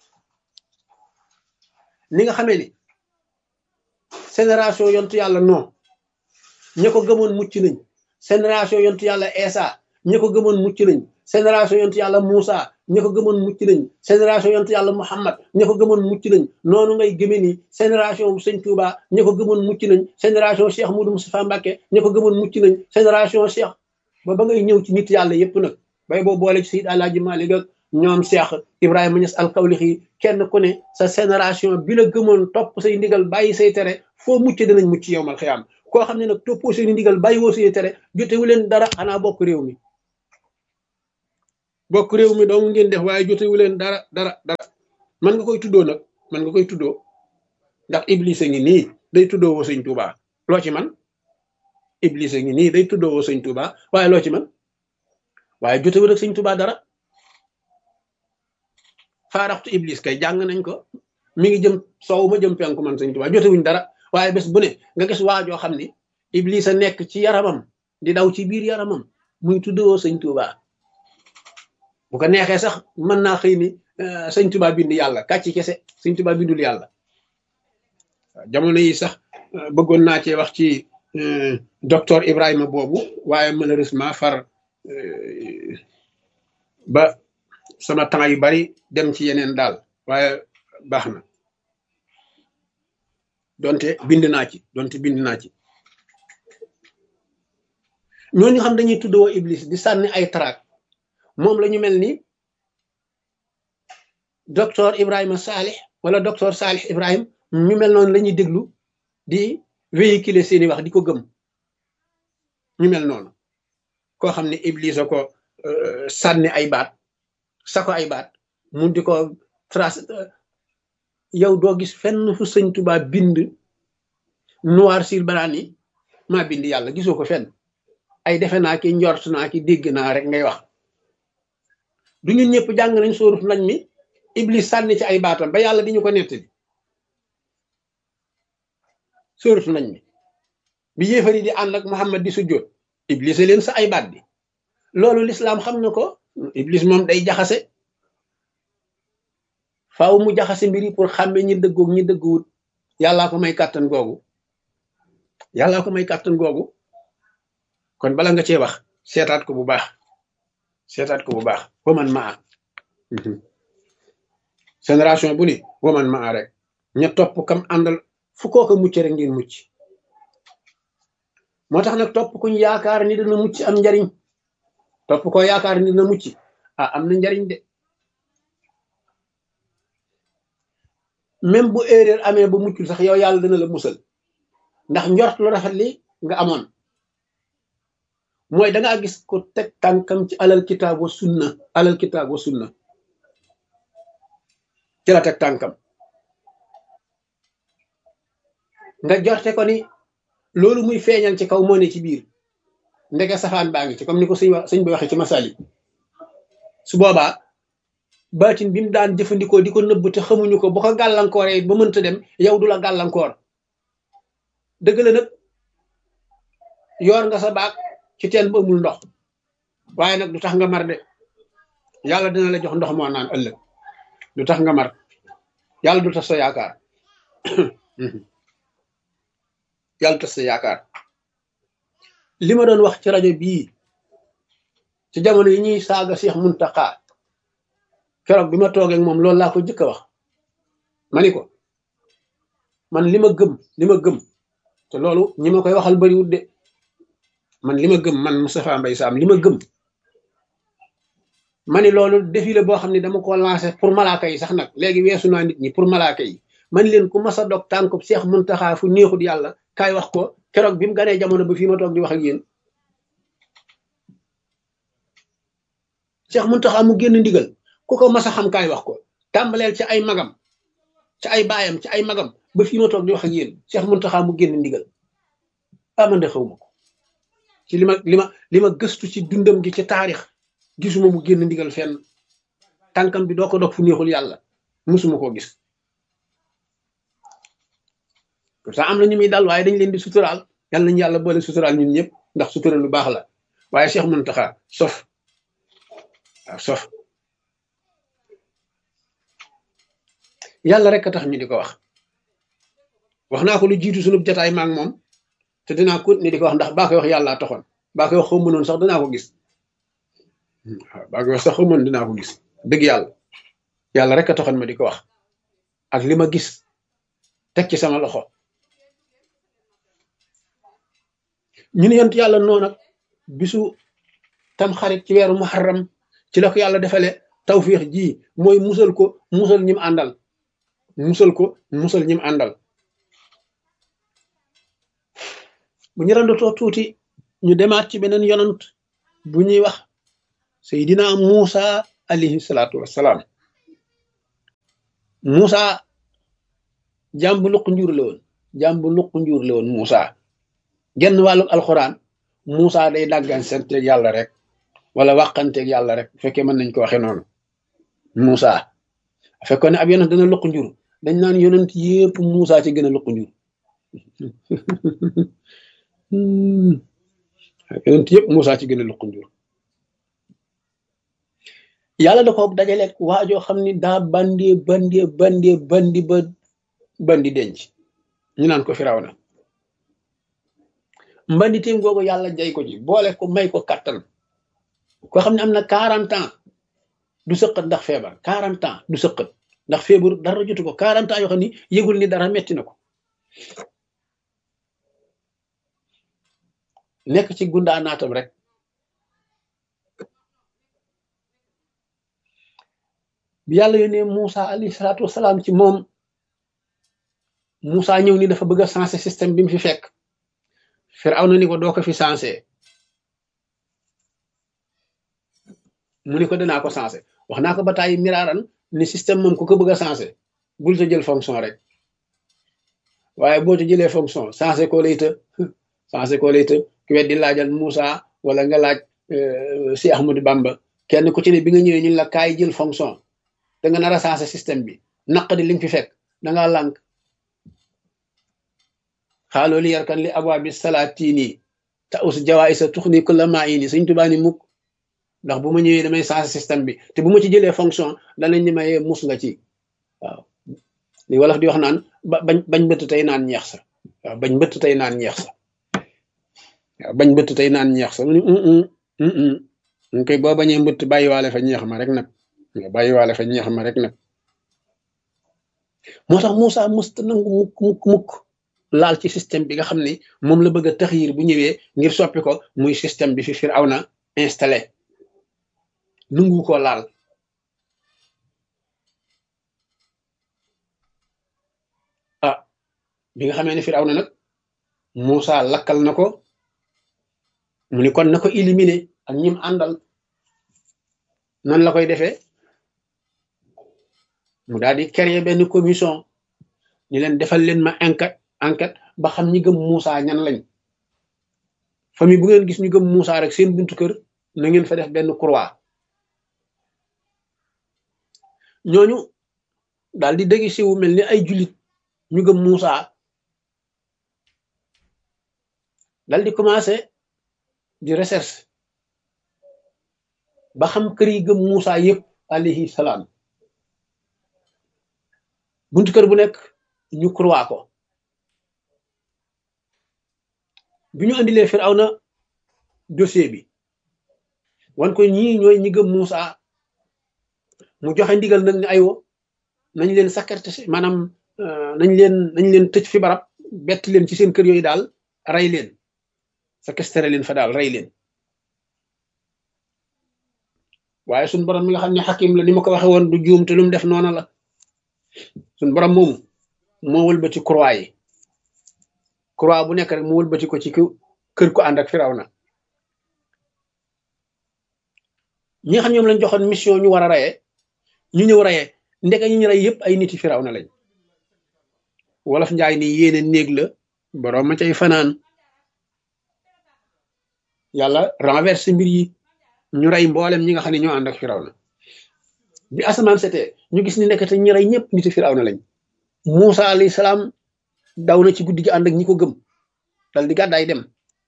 ni nga xamee ni génération yontu yàlla non ña ko gëmoon mucc nañ génération yontu yàlla Eesa ña ko gëmoon mucc nañ génération yontu yàlla Muusa ña ko gëmoon mucc nañ génération yontu yàlla Muhammad ña ko gëmoon mucc nañ noonu ngay gëmee ni génération Sëñ Tuuba ña ko gëmoon mucc nañ génération Cheikh Moudou Moustapha Mbacké ña ko gëmoon mucc nañ génération Cheikh ba ngay ñëw ci nit yàlla yépp nag bay boo boole ci Seydi Alaaji Maalik ak ñoom Cheikh Ibrahima Niass al-Kawlaxi kenn ku ne sa génération bi la gëmoon topp say ndigal bàyyi say tere foo mucc danañ mucc yow mal xiyaam koo xam ne nag toppoo say ndigal bàyyi woo say tere jotewu leen dara xanaa bokk réew mi bokk réew mi dong ngeen def waaye jotewu leen dara dara dara man nga koy tuddoo nag man nga koy tuddoo ndax iblis a ngi nii day tuddoo woo sëñ Tuubaa loo ci man iblis a ngi nii day tuddoo woo sëñ Tuubaa waaye loo ci man waaye jotewu ak sëñ Tuubaa dara faaraxtu iblis kay jàng nañ ko mi ngi jëm soow ma jëm penku man sëñ Tuubaa jotewuñ dara waaye bés bu ne nga gis waajoo xam ni iblis a nekk ci yaramam di daw ci biir yaramam muy tuddoo sëñ Tuubaa bu ko neexee sax mën naa xëy ni sëñ Tuubaa bind yàlla kàcci kese sëñ Tuubaa bindul yàlla jamono yi sax bëggoon naa cee wax ci docteur Ibrahima boobu waaye malheureusement far ba sama temps yu bari dem ci yeneen daal waaye baax na donte bind naa ci ñooñu xam dañuy tuddoo iblis di sànni ay traak moom la ñu mel ni docteur Ibrahima Salih wala docteur Salih Ibrahim ñu mel noonu la ñuy déglu di véhiculer seeni wax di ko gëm ñu mel noonu koo xam ne iblis a ko sànni ay baat sako ay baat mu di ko trace yow doo gis fenn fu sëñ Tuubaa bind noir sur blanc ni maa bind yàlla gisoo ko fenn ay defe naa ki njort naa ki dégg naa rek ngay wax du ñun ñëpp jàng nañ sóorut nañ mi iblis sànni ci ay baatam ba yàlla di ñu ko nettali sóorut nañ mi bi yéefari di ànd ak Muhammad di sujjóot iblis leen sa ay baat bi loolu lislaam xam na ko iblis moom day jaxase faaw mu jaxase mbiri pour xàmme ñi dëggoog ñi dëgguwut yàllaa ko may kàttan googu kon bala nga cee wax seetaat ko bu baax waman maa génération bu ni waman maa rek ña topp kam àndal fu kooka mucc rek ngeen mucc moo tax nag topp kuñ yaakaar ni dana mucc am njariñ topp ko yaakaar ni dana mucc am na njariñ de même bu erreur amee ba muccul sax yow yàlla dana la musal ndax njort lu rafet li nga amoon mooy dangaa gis ko teg tànkam ci alal kitaab wa sunna ci la teg tànkam nga jorte ko ni loolu muy feeñal ci kaw moo ne ci biir ndeke safaan baa ngi ci comme ni ko sëñ bi waxee ci masali su boobaa baatin bi mu daan jëfandikoo di ko nëbb te xamuñu ko bu ko gàllankooree ba mënta dem yow du la gàllankoor dëgg la nag yoor nga sa baag ci teen bu amul ndox waaye nag du tax nga mar de yàlla dina la jox ndox moo naan ëllëg du tax nga mar yàlla du tax sa yaakaar yàlla tas sa yaakaar li ma doon wax ci rajo bii ci jamono yi ñuy saaga Cheikh Muntaxa keroog bi ma toogee ak moom loolu laa ko jëkk a wax ma ni ko man li ma gëm te loolu ñi ma koy waxal bariwut de man li ma gëm man Moustapha Mbaye Sam li ma gëm ma ni loolu défilé boo xam ne dama ko lancé pour malaaka yi sax nag léegi weesu naa nit ñi pour malaaka yi man leen ku mas a dog tànkub Cheikh Muntaxa fu neexut yàlla kaay wax ko keroog bi mu ganee jamono ba fii ma toog di wax ak yéen Cheikh Muntaxa mu génn ndigal ku ko mas a xam kaay wax ko tàmbaleel ci ay magam ci ay baayam ci ay magam ba fii ma toog di wax ak yéen Cheikh Muntaxa mu génn ndigal man de xaw ma ko ci li ma gëstu ci dundam gi ci taarix gisuma mu génn ndigal fenn tànkam bi doo ko dog fu neexul yàlla musuma koo gis pourtant am na ñu muy dal waaye dañ leen di suturaal yal nañu yàlla boole suturaal ñun ñëpp ndax sutura lu baax la waaye Cheikh Muntaxa sof yàlla rek a tax ñu di ko wax naa ko lu jiitu sunub jataay maak moom te dinaa ko ni di ko wax ndax baa koy wax yàllaa taxoon baa koy wax xaw mënoon sax dinaa ko gis waaw baa koy wax sax xaw mën dinaa ko gis dëgg yàlla rek a taxoon ma di ko wax ak li ma gis teg ci sama loxo ñu ne yont yàlla noonu nag bisu tam xarit ci weeru muharram ci la ko yàlla defale tawfiix ji mooy musal ñim àndal musal ñim àndal bu ñu randatoo tuuti ñu demaat ci beneen yonant bu ñuy wax Seydina Muusa alayhi salaatu wassalaam. Muusa jàmbu luq njur la woon, jàmbu luq njur la woon Muusa. genn wàllu alxuraan Muusa day dàggaan santeeg yàlla rek wala waxanteeg yàlla rek bu fekkee mën nañ ko waxee noonu. Muusa fekkoon ne ab yonent dana luq njur dañ naan yonent yépp Muusa ci gën a luq njur yonent yëpp Muusa ci gën a luq njur. yàlla da ko dajaleeg waajoo xam ni daa bandi ba bandi denc ñu naan ko Firawna. mbandi tiim googu yàlla jay ko ci boole ko may ko kattan koo xam ne am na 40 ans du sëqat ndax feebar 40 ans du sëqat ndax feebar dara jotu ko 40 ans yoo xam ni yëgul ni dara metti na ko nekk ci gundaa naatam rek. bi yàlla yónnee Muusa alayhi salaatu wasalaam ci moom Muusa ñëw ni dafa bëgg a changer système bi mu fi fekk Firawna ni ko doo ko fi changer mu ni ko danaa ko changer wax naa ko ba tàyyi miraaran ni système moom ku ko bëgg a changer bul ta jël fonction rek waaye boo ta jëlee fonction changer koo lay të ku weddi laajal Muusa wala nga laaj si Ahmadu Bamba kenn ku ci ne bi nga ñëwee ñun la kaay jël fonction da nga nar a changer système bi naq di li nga fi fekk da ngaa lànk xaaloo li yarkan li abwaa bi salaatini ta us jawaïsa tuxni kulla maa ini Sëñ Tuubaa ni mukk ndax bu ma ñëwee damay changer système bi te bu ma ci jëlee fonction danañ ni mayee mus nga ci waaw li wolof di wax naan bañ bëtt tey naan ñeex sa waaw bañ bëtt tey naan ñeex sa waaw bañ bëtt tey naan ñeex sa mu ni koy boo bañee mbëtt bàyyiwaale fa ñeex ma rek nag nga bàyyiwaale fa ñeex ma rek nag. moo tax Muusa mësta nangu mukk laal ci système bi nga xam ni moom la bëgg a taxyir bu ñëwee ngir soppi ko muy système bi fi Firawna installé nangu ko laal. bi nga xamee ne Firawna nag Muusa lakkal na ko mu ni kon na ko éliminer ak ñim àndal nan la koy defee mu daal di créer benn commission ñu leen defal leen ma enquête ba xam ñi gëm Muusa ñan lañ famille bu ngeen gis ñu gëm Muusa rek seen buntu kër na ngeen fa def benn croix ñooñu daal di dëgg siwu mel ni ay jullit ñu gëm Muusa daal di commencé di recherche ba xam kër yi gëm Muusa yëpp alayhi salaam buntu kër bu nekk ñu croix ko bi ñu andilee Firawna dossier bi wan ko ñii ñooy ñi gëm Muusa mu joxe ndigal nag ni aywo nañ leen sakkarte maanaam nañ leen tëj fi barab bett leen ci seen kër yooyu daal rey leen sakkestere leen fa daal rey leen waaye suñ borom mi nga xam ne xakim la ni ma ko waxe woon du juum te lu mu def noona la suñ borom moomu moo wëlbati croix bu nekk rek mu wëlbati ko ci kër ko ànd ak Firawna ñi nga xam ñoom lañ joxoon mission ñu war a reyee ñu ñëw reyee ndeke ñu rey yëpp ay niti Firawna lañ wolof njaay ni yéene néeg la borom ma cay fanaan yàlla renverse mbir yi ñu rey mboolem ñi nga xam ne ñoo ànd ak Firawna bi asamaan setee ñu gis ni nekkate ñi rey ñëpp niti Firawna lañ Muusa alayhi salaam daw na ci guddi gi ànd ak ñi ko gëm dal di gàddaay dem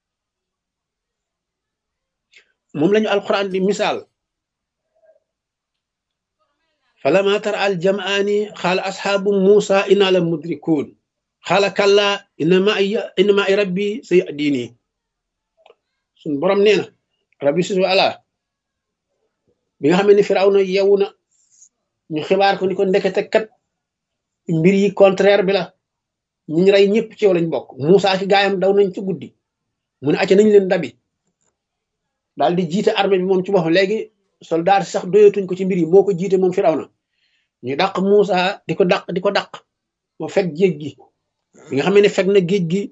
moom lañu alquran di misaal falama tara al jamaani xaala asxaabu Muusa inna la mudrikuun xaala kalla inna ma ay rabbi sayahdini suñ borom nee na rabbi susu ala bi nga xam ne Firawna yeewu na ñu xibaar ko ni ko ndekete kat mbir yi contraire bi la ñu rey ñëpp ci yow lañ bokk Muusa ki gaayam daw nañ ci guddi mu ne acca nañ leen dabi daal di jiite armée bi moom ci boppam léegi soldat sax doyatuñ ko ci mbir yi moo ko jiite moom Firawna ñu dàq Muusa di ko dàq moo fekk géej gi bi nga xam ne fekk na géej gi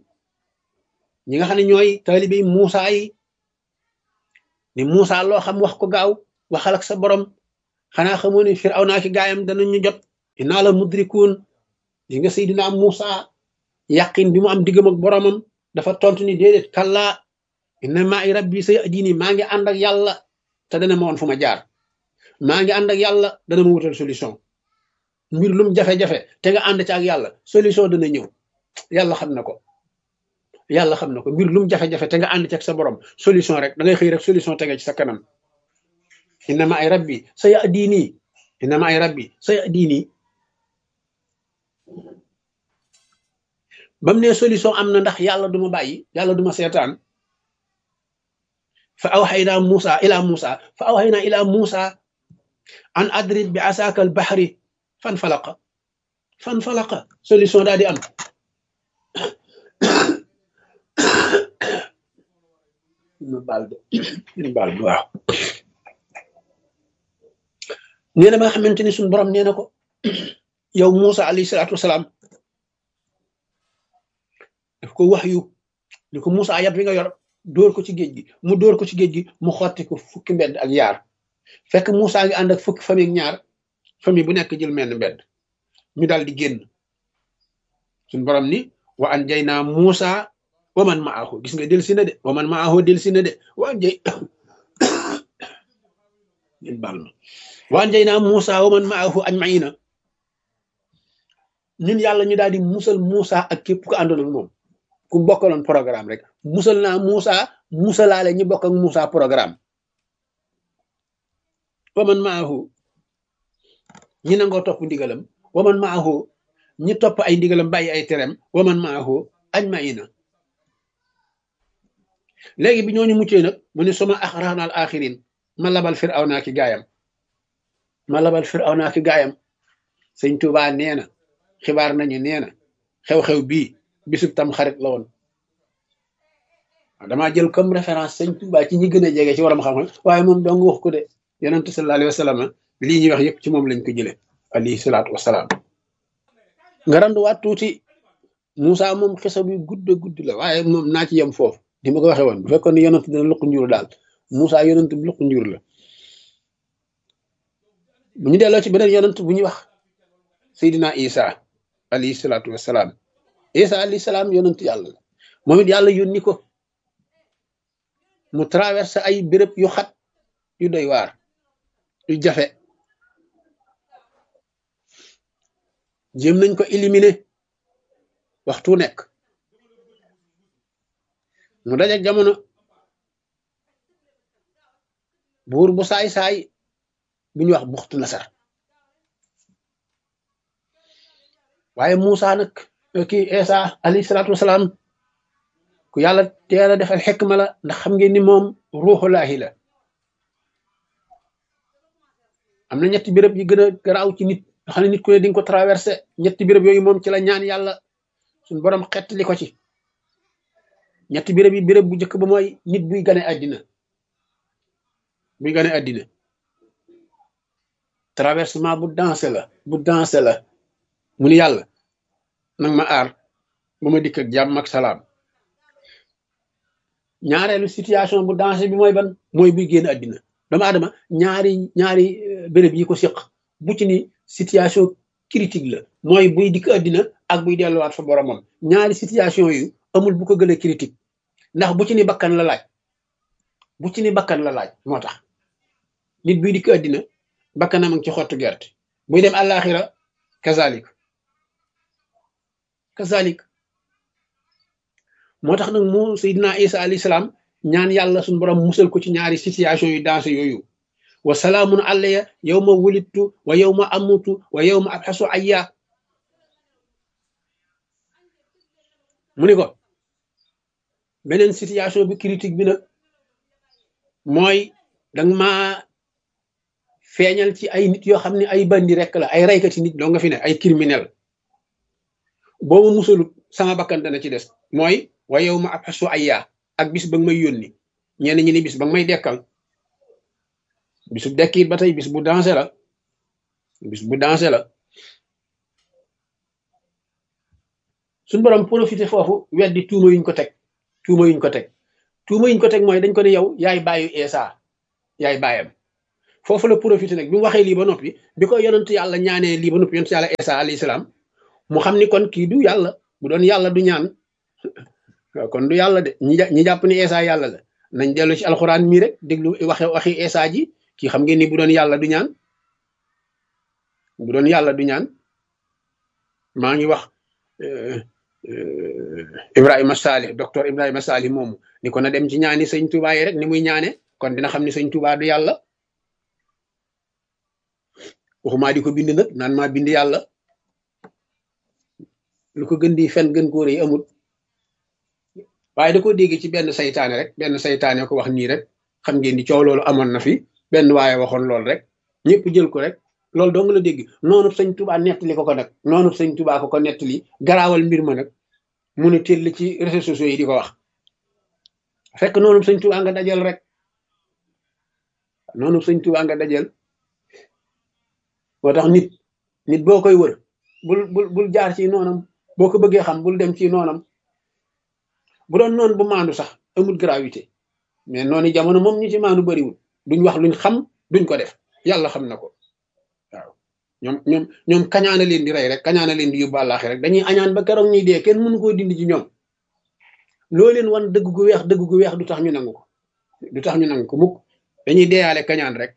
ñi nga xam ne ñooy taalibe Muusa yi ni Muusa loo xam wax ko gaaw waxal ak sa borom xanaa xamoo ne Firawna ki gaayam danañu jot innaa la mudrikuun di nga Seydina Muusa yàqin bi mu am diggam ak boromam dafa tontu ni déedéet kallaa inna ma'i rabbi sayahdini maa ngi ànd ak yàlla te dana ma woon fu ma jaar maa ngi ànd ak yàlla dana ma wutal solution mbir lum jafe-jafe te nga ànd ci ak yàlla solution dana ñëw yàlla xam na ko yàlla xam na ko mbir lum jafe-jafe te nga ànd ci ak sa borom solution rek da ngay xëy rek solution tege ci sa kanam inna ma'i rabbi sayahdini inna ma'i rabbi sayahdini bam ne solution am na ndax yàlla duma bàyyi yàlla duma seetaan fa awxaynaa ila Muusa an adrib bi asaaka al bahri fan falaqa solution daal di am waaw nee na ba xamante ni suñu borom nee na ko yow Muusa alayhi salaatu wasalaam daf ko wax yu ni ko Muusa yat wi nga yor dóor ko ci géej gi mu dóor ko ci géej gi mu xotti ko fukki mbedd ak yaar fekk Muusa ngi ànd ak fukki famille ak ñaar famille bu nekk jël menn mbedd ñu daal di génn suñu borom ni wa anjaynaa Muusa wa man ma'ahu gis nga del si na de wa man ma'ahu del si na de wa anjaynaa Muusa wa man ma'ahu ajma'iina ñun yàlla ñu daal di musal Muusa ak képp ku àndoon ak moom ku bokkaloon programme rek musal naa Muusa musalaale ñi bokk ak Muusa programme waman maahu ñi nangoo topp ndigalam waman maahu ñi topp ay ndigalam bàyyi ay terem waman maahu ajmaina léegi bi ñooñu muccee nag mu ne suma axrana al axirin ma labal Firawna ki gaayam sëñ Tuubaa nee na xibaar nañu nee na xew-xew bii bisub tam xarit la woon damaa jël comme référence sëñ Tuubaa ci ñi gën a jege ci waram xam-xam waaye moom dong wax ko de yonent sallallahu alayhi wa sallam lii ñuy wax yëpp ci moom lañ ko jële alayhi salaatu wasalaam nga randuwaat tuuti Moussa moom xisa bi gudd la waaye moom naa ci yem foofu di ma ko waxee woon bu fekkoon ne yonent dina luq njur daal Moussa yonent bi luq njur la bu ñu delloo ci beneen yonent bu ñuy wax Seydina Isa alayhi salaatu wasalaam Isa alayhi salaam yonent yàlla la moom it yàlla yónni ko mu traversé ay béréb yu xat yu doy waar yu jafe jéem nañ ko éliminer waxtu nekk mu dajak jamono buur bu saay-saay bu ñuy wax buxtu nasar waaye Moussa nag kii Isa alayhi salaatu wasalaam ku yàlla teel a defal xikma la ndax xam ngeen ni moom ruuxulaahi la am na ñetti béréb yi gën a garaaw ci nit nga xam ne nit ku ne di nga ko traversé ñetti béréb yooyu moom ci la ñaan yàlla suñu borom xettali ko ci ñetti béréb yi béréb bu njëkk ba mooy nit buy gane àddina traversement bu dansé la mu ni yàlla nag ma aar ba ma dikk ak jàmm ak salaam ñaareelu situation bu dansé bi mooy ban mooy buy génn àddina doomu aadama ñaari béréb yi ko séq bu ci ni situation critique la mooy buy dikk àddina ak buy delluwaat fa boromam ñaari situation yu amul bu ko gën a critique ndax bu ci ni bakkan la laaj moo tax nit buy dikk àddina bakkanam ak ci xottu gerte buy dem àllaaxira kazalik moo tax nag mu Seydina Isa alayhi salaam ñaan yàlla suñu borom musal ko ci ñaari situation yu dansé yooyu wa salaamun alayya yawma wulidtu wa yawma amutu wa yawma abxasu ayya mu ni ko beneen situation bi critique bi nag mooy danga ma feeñal ci ay nit yoo xam ne ay bandi rek la ay raykati nit doo nga fi ne ay criminel boobu musalut sama bakkan dana ci des mooy wa yawma abxasu ayya ak bis ba nga may yónni ñenn ñi ni bis ba nga may dekkal bisu dekki ba tey bis bu dansé la suñu borom profité foofu weddi tuuma yuñ ko teg mooy dañ ko ne yow yaay bàyyu Isa yaay bàyyam foofu la profité nag bi mu waxee lii ba noppi bi ko yonent yàlla ñaanee lii ba noppi yonent yàlla Isa alayhi salaam mu xam ni kon kii du yàlla bu doon yàlla du ñaan kon du yàlla de ñi jàpp ni Isa yàlla la nañ dellu ci alxuraan mii rek déglu waxi Isa ji kii xam ngeen ni bu doon yàlla du ñaan bu doon yàlla du ñaan maa ngi wax Ibrahima Salih docteur Ibrahima Salih moomu ni ko na dem ci ñaani sëñ Touba yi rek ni muy ñaane kon dina xam ni sëñ Touba du yàlla waxumaa di ko bind nag naan maa bind yàlla lu ko gën di fen gën koo rëy amul waaye da koo dégg ci benn saytaane ko wax nii rek xam ngeen ni coow loolu amoon na fi benn waaye waxoon loolu rek ñëpp jël ko rek loolu dong la dégg noonu sëñ Touba nettali ko nag noonu sëñ Touba ko nettali garaawal mbir ma nag mu ne teel ci réseaux sociaux yi di ko wax fekk noonu sëñ Touba nga dajal rek noonu sëñ Touba nga dajal moo tax nit boo koy wër bul jaar ci noonam boo ko bëggee xam bul dem ci noonam bu doon noonu bu maandu sax amul gravité mais noonu jamono moom ñi ci maandu bariwul duñ wax luñ xam duñ ko def yàlla xam na ko waaw ñoom kañaana leen di rey rek kañaana leen di yóbbu àllaaxi rek dañuy añaan ba keroog ñuy dee kenn mënu koo dindi ci ñoom loo leen wan dëgg gu weex du tax ñu nangu ko mukk dañuy deeyaale kañaan rek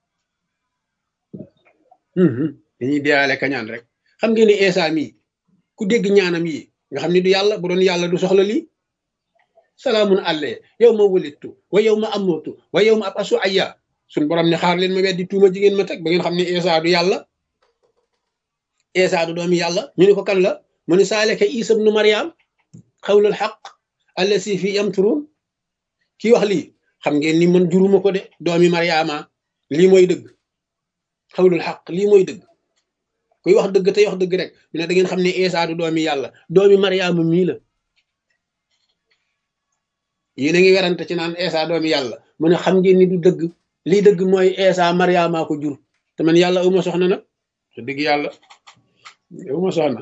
dañuy deeyaale kañaan rek xam ngeen ni Isa mii ku dégg ñaanam yi nga xam ni du yàlla bu doon yàlla du soxla lii salaamun alayya yawma wulidtu wa yawma amutu wa yawma abasu ayya suñ borom ne xaar leen ma weddi tuuma jigéen ma teg ba ngeen xam ne Isa du yàlla Isa du doomi yàlla ñu ne ko kan la mu ne saaleka Isa ibnu Maryam xawlul xaq allasi fi yamturun kii wax lii xam ngeen ni man juruma ko de doomi Maryama lii mooy dëgg xawlul xaq lii mooy dëgg kuy wax dëgg tey wax dëgg rek ñu ne da ngeen xam ne Isa du doomi yàlla doomi Maryama mii la yéen a ngi werante ci naan Isa doomi yàlla mu ne xam ngeen ni du dëgg lii dëgg mooy Isa Maryama ko jur te man yàlla uma soxna nag te dëgg yàlla uma soxna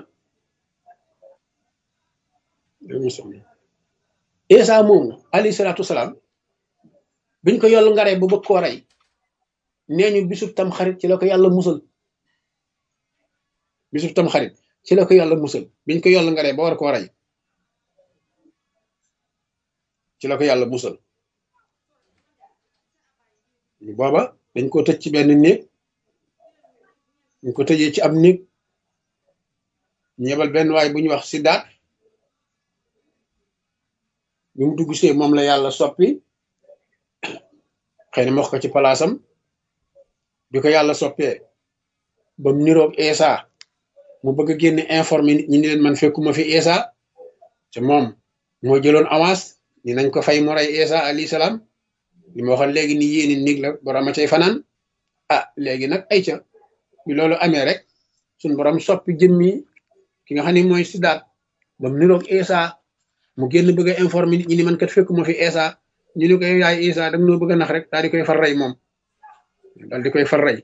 Isa moomu alayhi salaatu wasalaam biñ ko yoll ngaree ba bëgg koo rey nee ñu bisub tam xarit ci la ko yàlla musal bisub tam xarit ci la ko yàlla musal biñ ko yoll ngaree ba war koo rey ci la ko yàlla musal booba dañ ko tëj ci benn néeg dañ ko tëjee ci ab néeg ñu yebal benn waay bu ñuy wax Sidaat bi mu dugg see moom la yàlla soppi xëy na mu wax ko ci palaasam bi ko yàlla soppee ba mu niroog Isa mu bëgg a génne informé nit ñi ni leen man fekkuma fi Isa te moom moo jëloon avance ni nañ ko fay mu rey Isa alayhi salaam li ma waxoon léegi ni yéeni nig la borom a cay fanaan léegi nag ay ca bi loolu amee rek suñ borom soppi jëmmi ki nga xam ne mooy Sidaat ba mu niroog Isa mu génn bëgg a informé nit ñi ni man kat fekkuma fi Isa ñu ni ko yaay Isa da nga noo bëgg a nax rek daal di koy far rey moom daal di koy far rey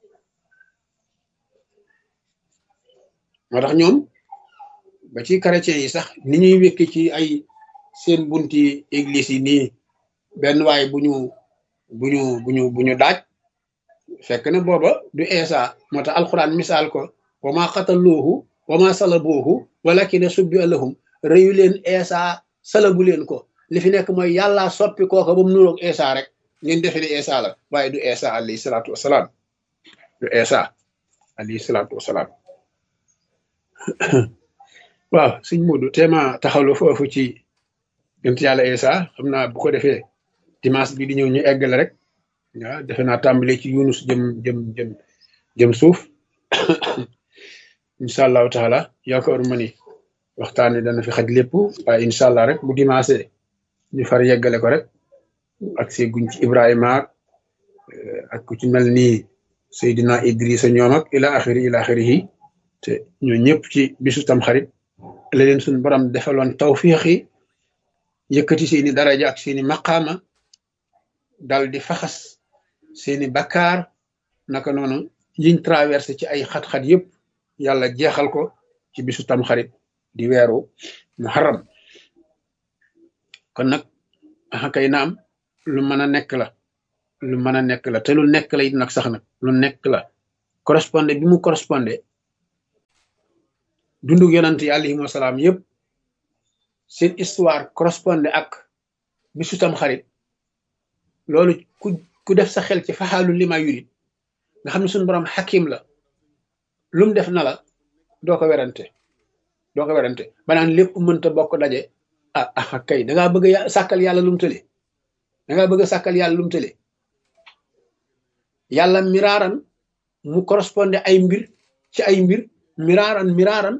moo tax ñoom ba ci chrétiens yi sax ni ñuy wékki ci ay seen bunti église yi nii benn waay bu ñu daaj fekk na booba du Isa moo tax alxuraan misaal ko wa ma qataluuhu wa ma salabuuhu walakin subbiha lahum rëyu leen Isa salabu leen ko li fi nekk mooy yàlla soppi kooka ba mu nuroog Isa rek ngeen defe ne Isa la waaye du Isa alayhi salaatu wasalaam du Isa alayhi salaatu wasalaam waaw sëñ Modou téema taxawlu foofu ci yonent yàlla Isa xam naa bu ko defee dimanche bi di ñëw ñu eggale rek waaw defe naa tàmbale ci Yunus jëm suuf incha allahu taala yaakaar ma ni waxtaan wi dana fi xaj lépp waaye incha allah rek bu dimanche ñu far yeggale ko rek ak see guñ ci Ibrahima ak ku ci mel ni Seydina Idrissa ñoom ak ila axiri te ñoo ñëpp ci bisu tam xarit la leen suñu borom defaloon tawfiix yi yëkkati seeni daraja ak seeni maqaama dal di faxas seeni bakkaar naka noonu yiñ traversé ci ay xat-xat yëpp yàlla jeexal ko ci bisu tam xarit di weeru muharram kon nag kay naam lu mën a nekk la lu mën a nekk la te lu nekk la it nag sax nag lu nekk la correspondé bi mu correspondé dundug yonant yi alayhim wasalaam yëpp seen histoire correspondé ak bisu tam xarit loolu ku def sa xel ci faxaalu lima yurit nga xam ne suñu borom xakim la lu mu def na la doo ko werante doo ko werante banaan lépp mënta bokk daje kay da ngaa bëgg a sàkkal yàlla lu mu tële da ngaa bëgg a sàkkal yàlla lu mu tële yàlla miraaran mu correspondé ay mbir ci ay mbir miraaran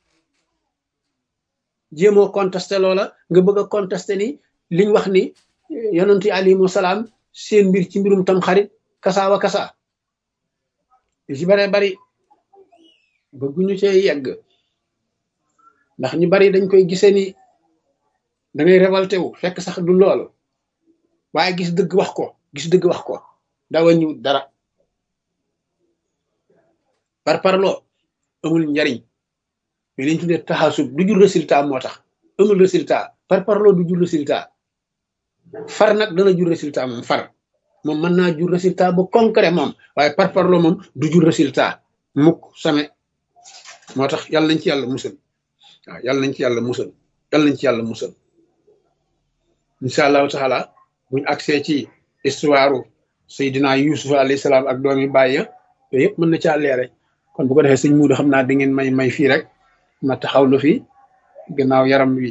jéemoo contesté loola nga bëgg a contesté ni liñ wax ni yonent yi alayhimu salaam seen mbir ci mbirum tam xarit kasaawa kasa yu ci bare bari bëgguñu cee yegg ndax ñu bari dañ koy gisee ni da ngay révolté wu fekk sax du loolu waaye gis dëgg wax ko dawa ñu dara par parloo amul njariñ mais liñ tuddee taxasub du jur résultat moo tax amul résultat par parloo du jur résultat far nag dana jur résultat moom mën naa jur résultat bu concret moom waaye par parloo moom du jur résultat mukk same moo tax yàlla nañ ci yàlla musal waaw yàlla nañ ci yàlla musal incha allahu taala buñ accès ci histoire Seydina Yusuf alayhi salaam ak doomi bàyyi yooyu yëpp mën na caa leere kon bu ko defee sëñ Muudu xam naa da ngeen may fii rek ma taxawlu fi gannaaw yaram wi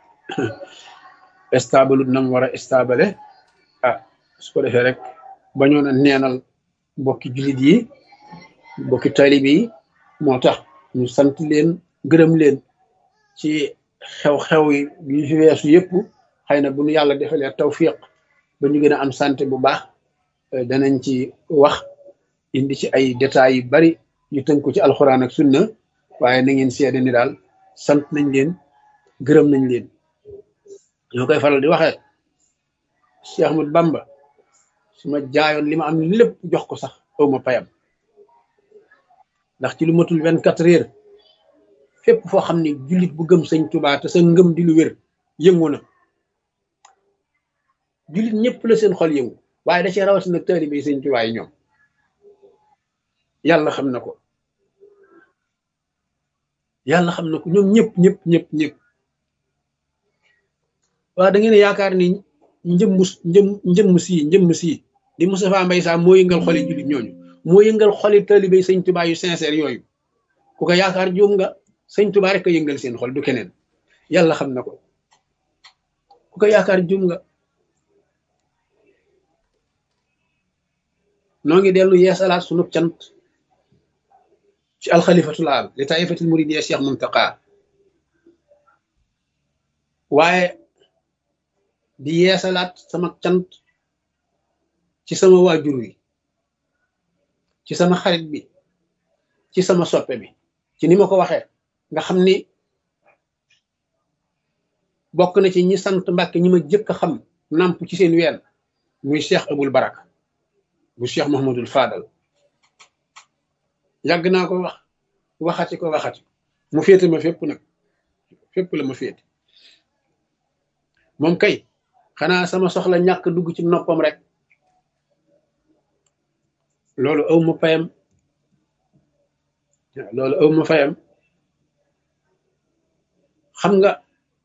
stable nam war a stable su ko defee rek bañoon a neenal mbokki jullit yi mbokki taalibe yi moo tax ñu sant leen gërëm leen ci xew-xew yi fi weesu yëpp xëy na bu ñu yàlla defalee tawfiq ba ñu gën a am santé bu baax danañ ci wax indi ci ay détails yu bari yu tënku ci alxuraan ak sunna waaye na ngeen seede ni daal sant nañ leen gërëm nañ leen ñoo koy faral di waxee Cheikh Ahmadou Bamba su ma jaayoon li ma am lépp jox ko sax aw ma payam ndax ci lu matul 24 heures fépp foo xam ne jullit bu gëm sëñ Tuubaa te sa ngëm di lu wér yëngu na jullit ñëpp la seen xol yëngu waaye da cee rawatina nag taalibe sëñ Tuubaa yi ñoom yàlla xam na ko ñoom ñëpp waaw da ngeen yaakaar ni njëmm sii di Moustapha Mbaye Sam moo yëngal xoli jullit ñooñu moo yëngal xoli taalibe sëñ Tuubaa yu sincère yooyu ku ko yaakaar juum nga sëñ Tuubaa rek a yëngal seen xol du keneen yàlla xam na ko ku ko yaakaar juum nga noo ngi dellu yeesalaat sunu cant ci alxalifatul aam li taifatil muridiyya Cheikh Muntaqa waaye di yeesalaat sama cant ci sama waajur wi ci sama xarit bi ci sama soppe bi ci ni ma ko waxee nga xam ni bokk na ci ñi sant Mbàkke ñi ma jëkk a xam namp ci seen ween muy Cheikh Abul Baraka bu Cheikh Mouhamadul Fadal yàgg naa ko waxati mu féete ma fépp nag fépp la ma féete moom kay xanaa sama soxla ñàkk dugg ci noppam rek loolu aw ma fayam xam nga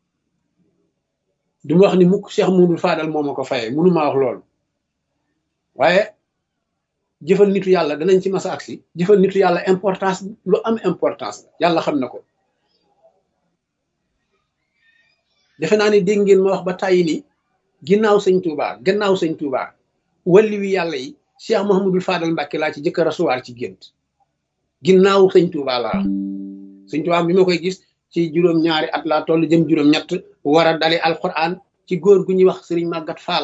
du ma wax ni mukk Cheikh Mouhamadul Fadal moo ma ko fayee mënu maa wax loolu waaye jëfal nitu yàlla danañ ci masa agsi jëfal nitu yàlla importance lu am importance yàlla xam na ko defe naa ni dégg ngeen ma wax ba tàyyi ni gannaaw sëñ Touba walli wi yàlla yi Cheikh Mouhamadul Fadal Mbàkke laa ci jëkk a rasuwaar ci gént ginnaaw sëñ Touba laa sëñ Touba bi ma koy gis ci juróom-ñaari at laa toll jëm juróom-ñett war a dali alquran ci góor gu ñuy wax Sëriñ Màggat Faal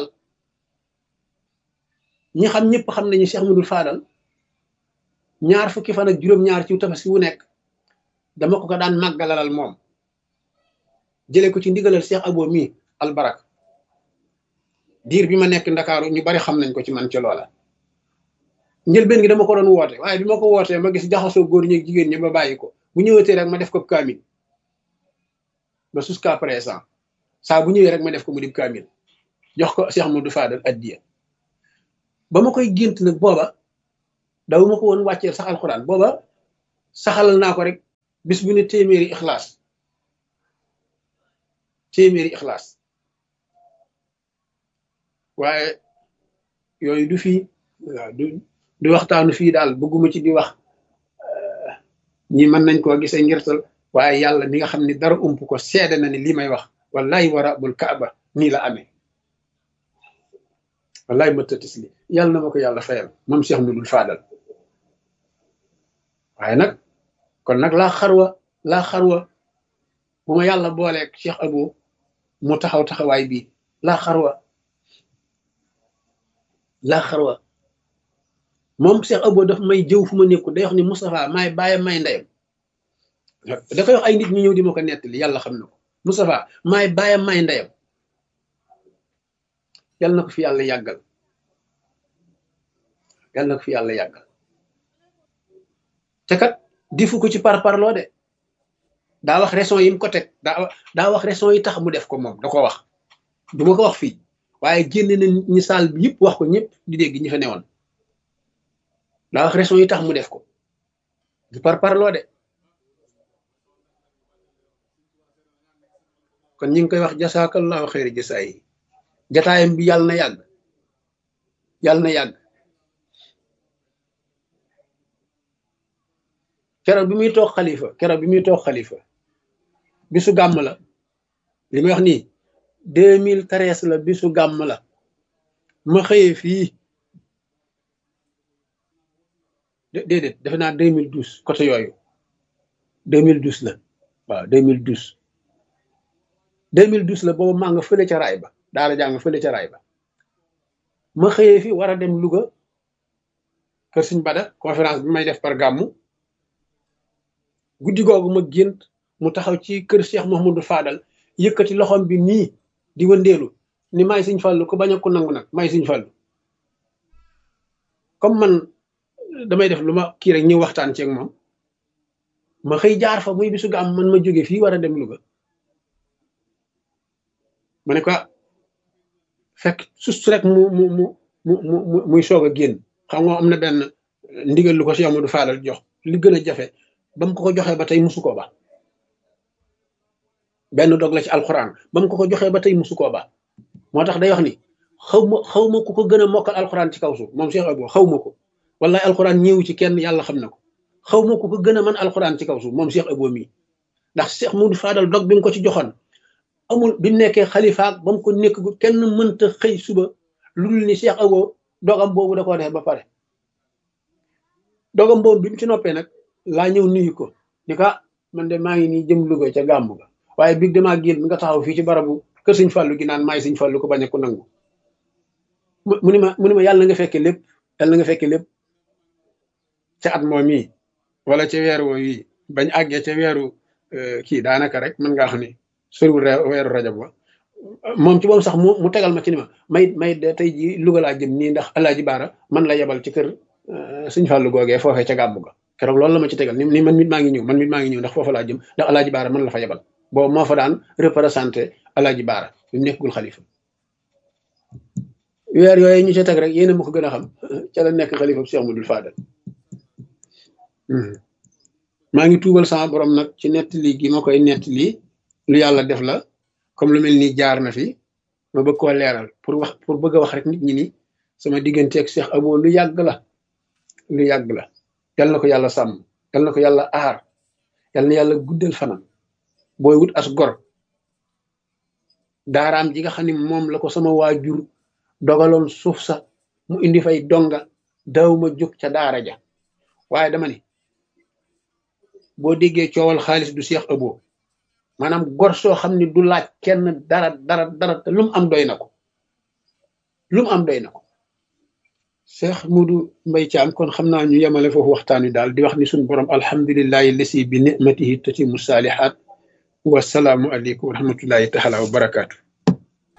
ñi xam ñëpp xam nañu Cheikh Mouhamadul Fadal ñaar fukki fan ak juróom-ñaar ci tabaski wu nekk dama ko daan màggalalal moom jëlee ko ci ndigalal Cheikh Abo mi albarak diir bi ma nekk Ndakaaru ñu bari xam nañ ko ci man ca loola njëlbeen gi dama ko doon woote waaye bi ma ko wootee ma gis jaxasoo góor ñi ak jigéen ñi ba bàyyi ko bu ñëwatee rek ma def ko kaamil ba jusqu'à présent saa bu ñëwee rek ma def ko mu di kaamil jox ko Cheikh Mouhamadou Fadal addiya ba ma koy gént nag booba daw ma ko woon wàcceel sax alxuraan booba saxalal naa ko rek bis bu ne téeméeri ixlaas waaye yooyu du fii waaw du waxtaanu fii daal bëgguma ci di wax ñi mën nañ koo gisee ngirtal waaye yàlla mi nga xam ne dara ump ko seede na ni li may wax wallahi wa rabbul kaaba nii la amee wallahi ma tëtis li yàlla na ma ko yàlla fayal moom Cheikh Modou Fadal waaye nag kon nag laa xarwa bu ma yàlla booleeg Cheikh Abou mu taxaw taxawaay bii laa xarwa moom Cheikh Abou daf may jëw fu ma nekku day wax ni Moustapha maay bàyyam may ndeyam da koy wax ay nit ñu ñëw di ma ko nettali yàlla xam na ko Moustapha maay bàyyam may ndeyam yàlla na ko fi yàlla yàggal te kat difu ko ci parparloo de daa wax raison yi mu ko teg daa wax raison yi tax mu def ko moom da ko wax du ma ko wax fii waaye génne na ñi saal bi yëpp wax ko ñëpp di dégg ñi fa newoon daa wax raison yi tax mu def ko du parparloo de kon ñu ngi koy wax jasaakallahu xayri jasaa yi jataayam bi yàlla na yàgg keroog bi muy toog xalifa bisu gàmm la li may wax nii 2013 la bisu gàmm la ma xëyee fii déedéet defe naa 2012 côté yooyu 2012 la waaw 2012 la boobu maa nga fële ca raay ba daara jaa nga fële ca raay ba ma xëyee fi war a dem Louga kër Sëñ Bada conférence bi may def par gàmmu guddi googu ma gént mu taxaw ci kër Cheikh Mouhamadou Fadal yëkkati loxom bi nii di wëndeelu ni may Sëñ Fallu ko bañ a ko nangu nag may Sëñ Fallu comme man damay def lu ma kii rek ñu waxtaan ceeg moom ma xëy jaar fa muy bisu gàmm man ma jóge fii war a dem Louga ma ne ko fekk sus rek muy soog a génn xam nga am na benn ndigal lu ko Cheikh Amadou Fadal jox li gën a jafe ba mu ko joxee ba tey musu koo ba benn dog la ci alxuraan ba mu ko joxee ba tey musu koo ba moo tax day wax ni xaw ma ku ko gën a mokkal alxuraan ci kaw suuf moom Cheikh Abou xaw ma ko wallahi alxuraan ñëwu ci kenn yàlla xam na ko xaw ma ku ko gën a mën alxuraan ci kaw suuf moom Cheikh Abou mii ndax Cheikh Modou Fadal dog bi mu ko ci joxoon amul bi nekkee xalifaak ba mu ko nekk kenn mënta xëy suba lu dul ni Cheikh Abou dogam boobu da koo def ba pare dogam boobu bi mu ci noppee nag laa ñëw nuyu ko ni ko man de maa ngi nii jëm Louga ca gàmmu ga waaye biig damaa génn nga taxaw fii ci barabu kër Sëñ Fallu gi naan maay Sëñ Fallu ko bañ a ko nangu mu ni ma yàlla na nga fekke lépp ca at moom yi wala ca weer woo yi bañ àggee ca weeru kii daanaka rek mën ngaa xam ne soriwul weeru rajab wa moom ci moom sax mu tegal ma ci ni ma may de tey ji Louga laa jëm nii ndax Alaaji Baara man la yebal ci kër Sëñ Fallu googee foofee ca gàmmu ga keroog loolu la ma ci tegal ni man mit maa ngi ñëw ndax foofa laa jëm ndax Alaaji Baara man la fa yebal boobu moo fa daan représenté Alaaji Baara bi mu nekkul xalifa weer yooyu ñu ca teg rek yéena ma ko gën a xam ca la nekk xalifa Cheikh Modou Fadal maa ngi tuubal sama borom nag ci nettali gi ma koy nettali lu yàlla def la comme lu mel ni jaar na fi ma bëgg koo leeral pour bëgg a wax rek nit ñi ni sama digganteeg Cheikh Abou lu yàgg la yal na ko yàlla sàmm yal na ko yàlla aar yal na yàlla guddal fanam booy wut as gor daaraam ji nga xam ne moom la ko sama waajur dogaloon suuf sa mu indi fay donga daawuma jóg ca daara ja waaye dama ni boo déggee coowal xaalis du Cheikh Abou maanaam gor soo xam ne du laaj kenn dara te lu mu am doy na ko Cheikh Modou Mbaye Thiam kon xam naa ñu yemale foofu waxtaan wi daal di wax ni suñu borom alhamdulillahi lasi bi nimatihi tatimu saalihaat wasalaamu aleykum wa rahmatullahi taala wa barakaatu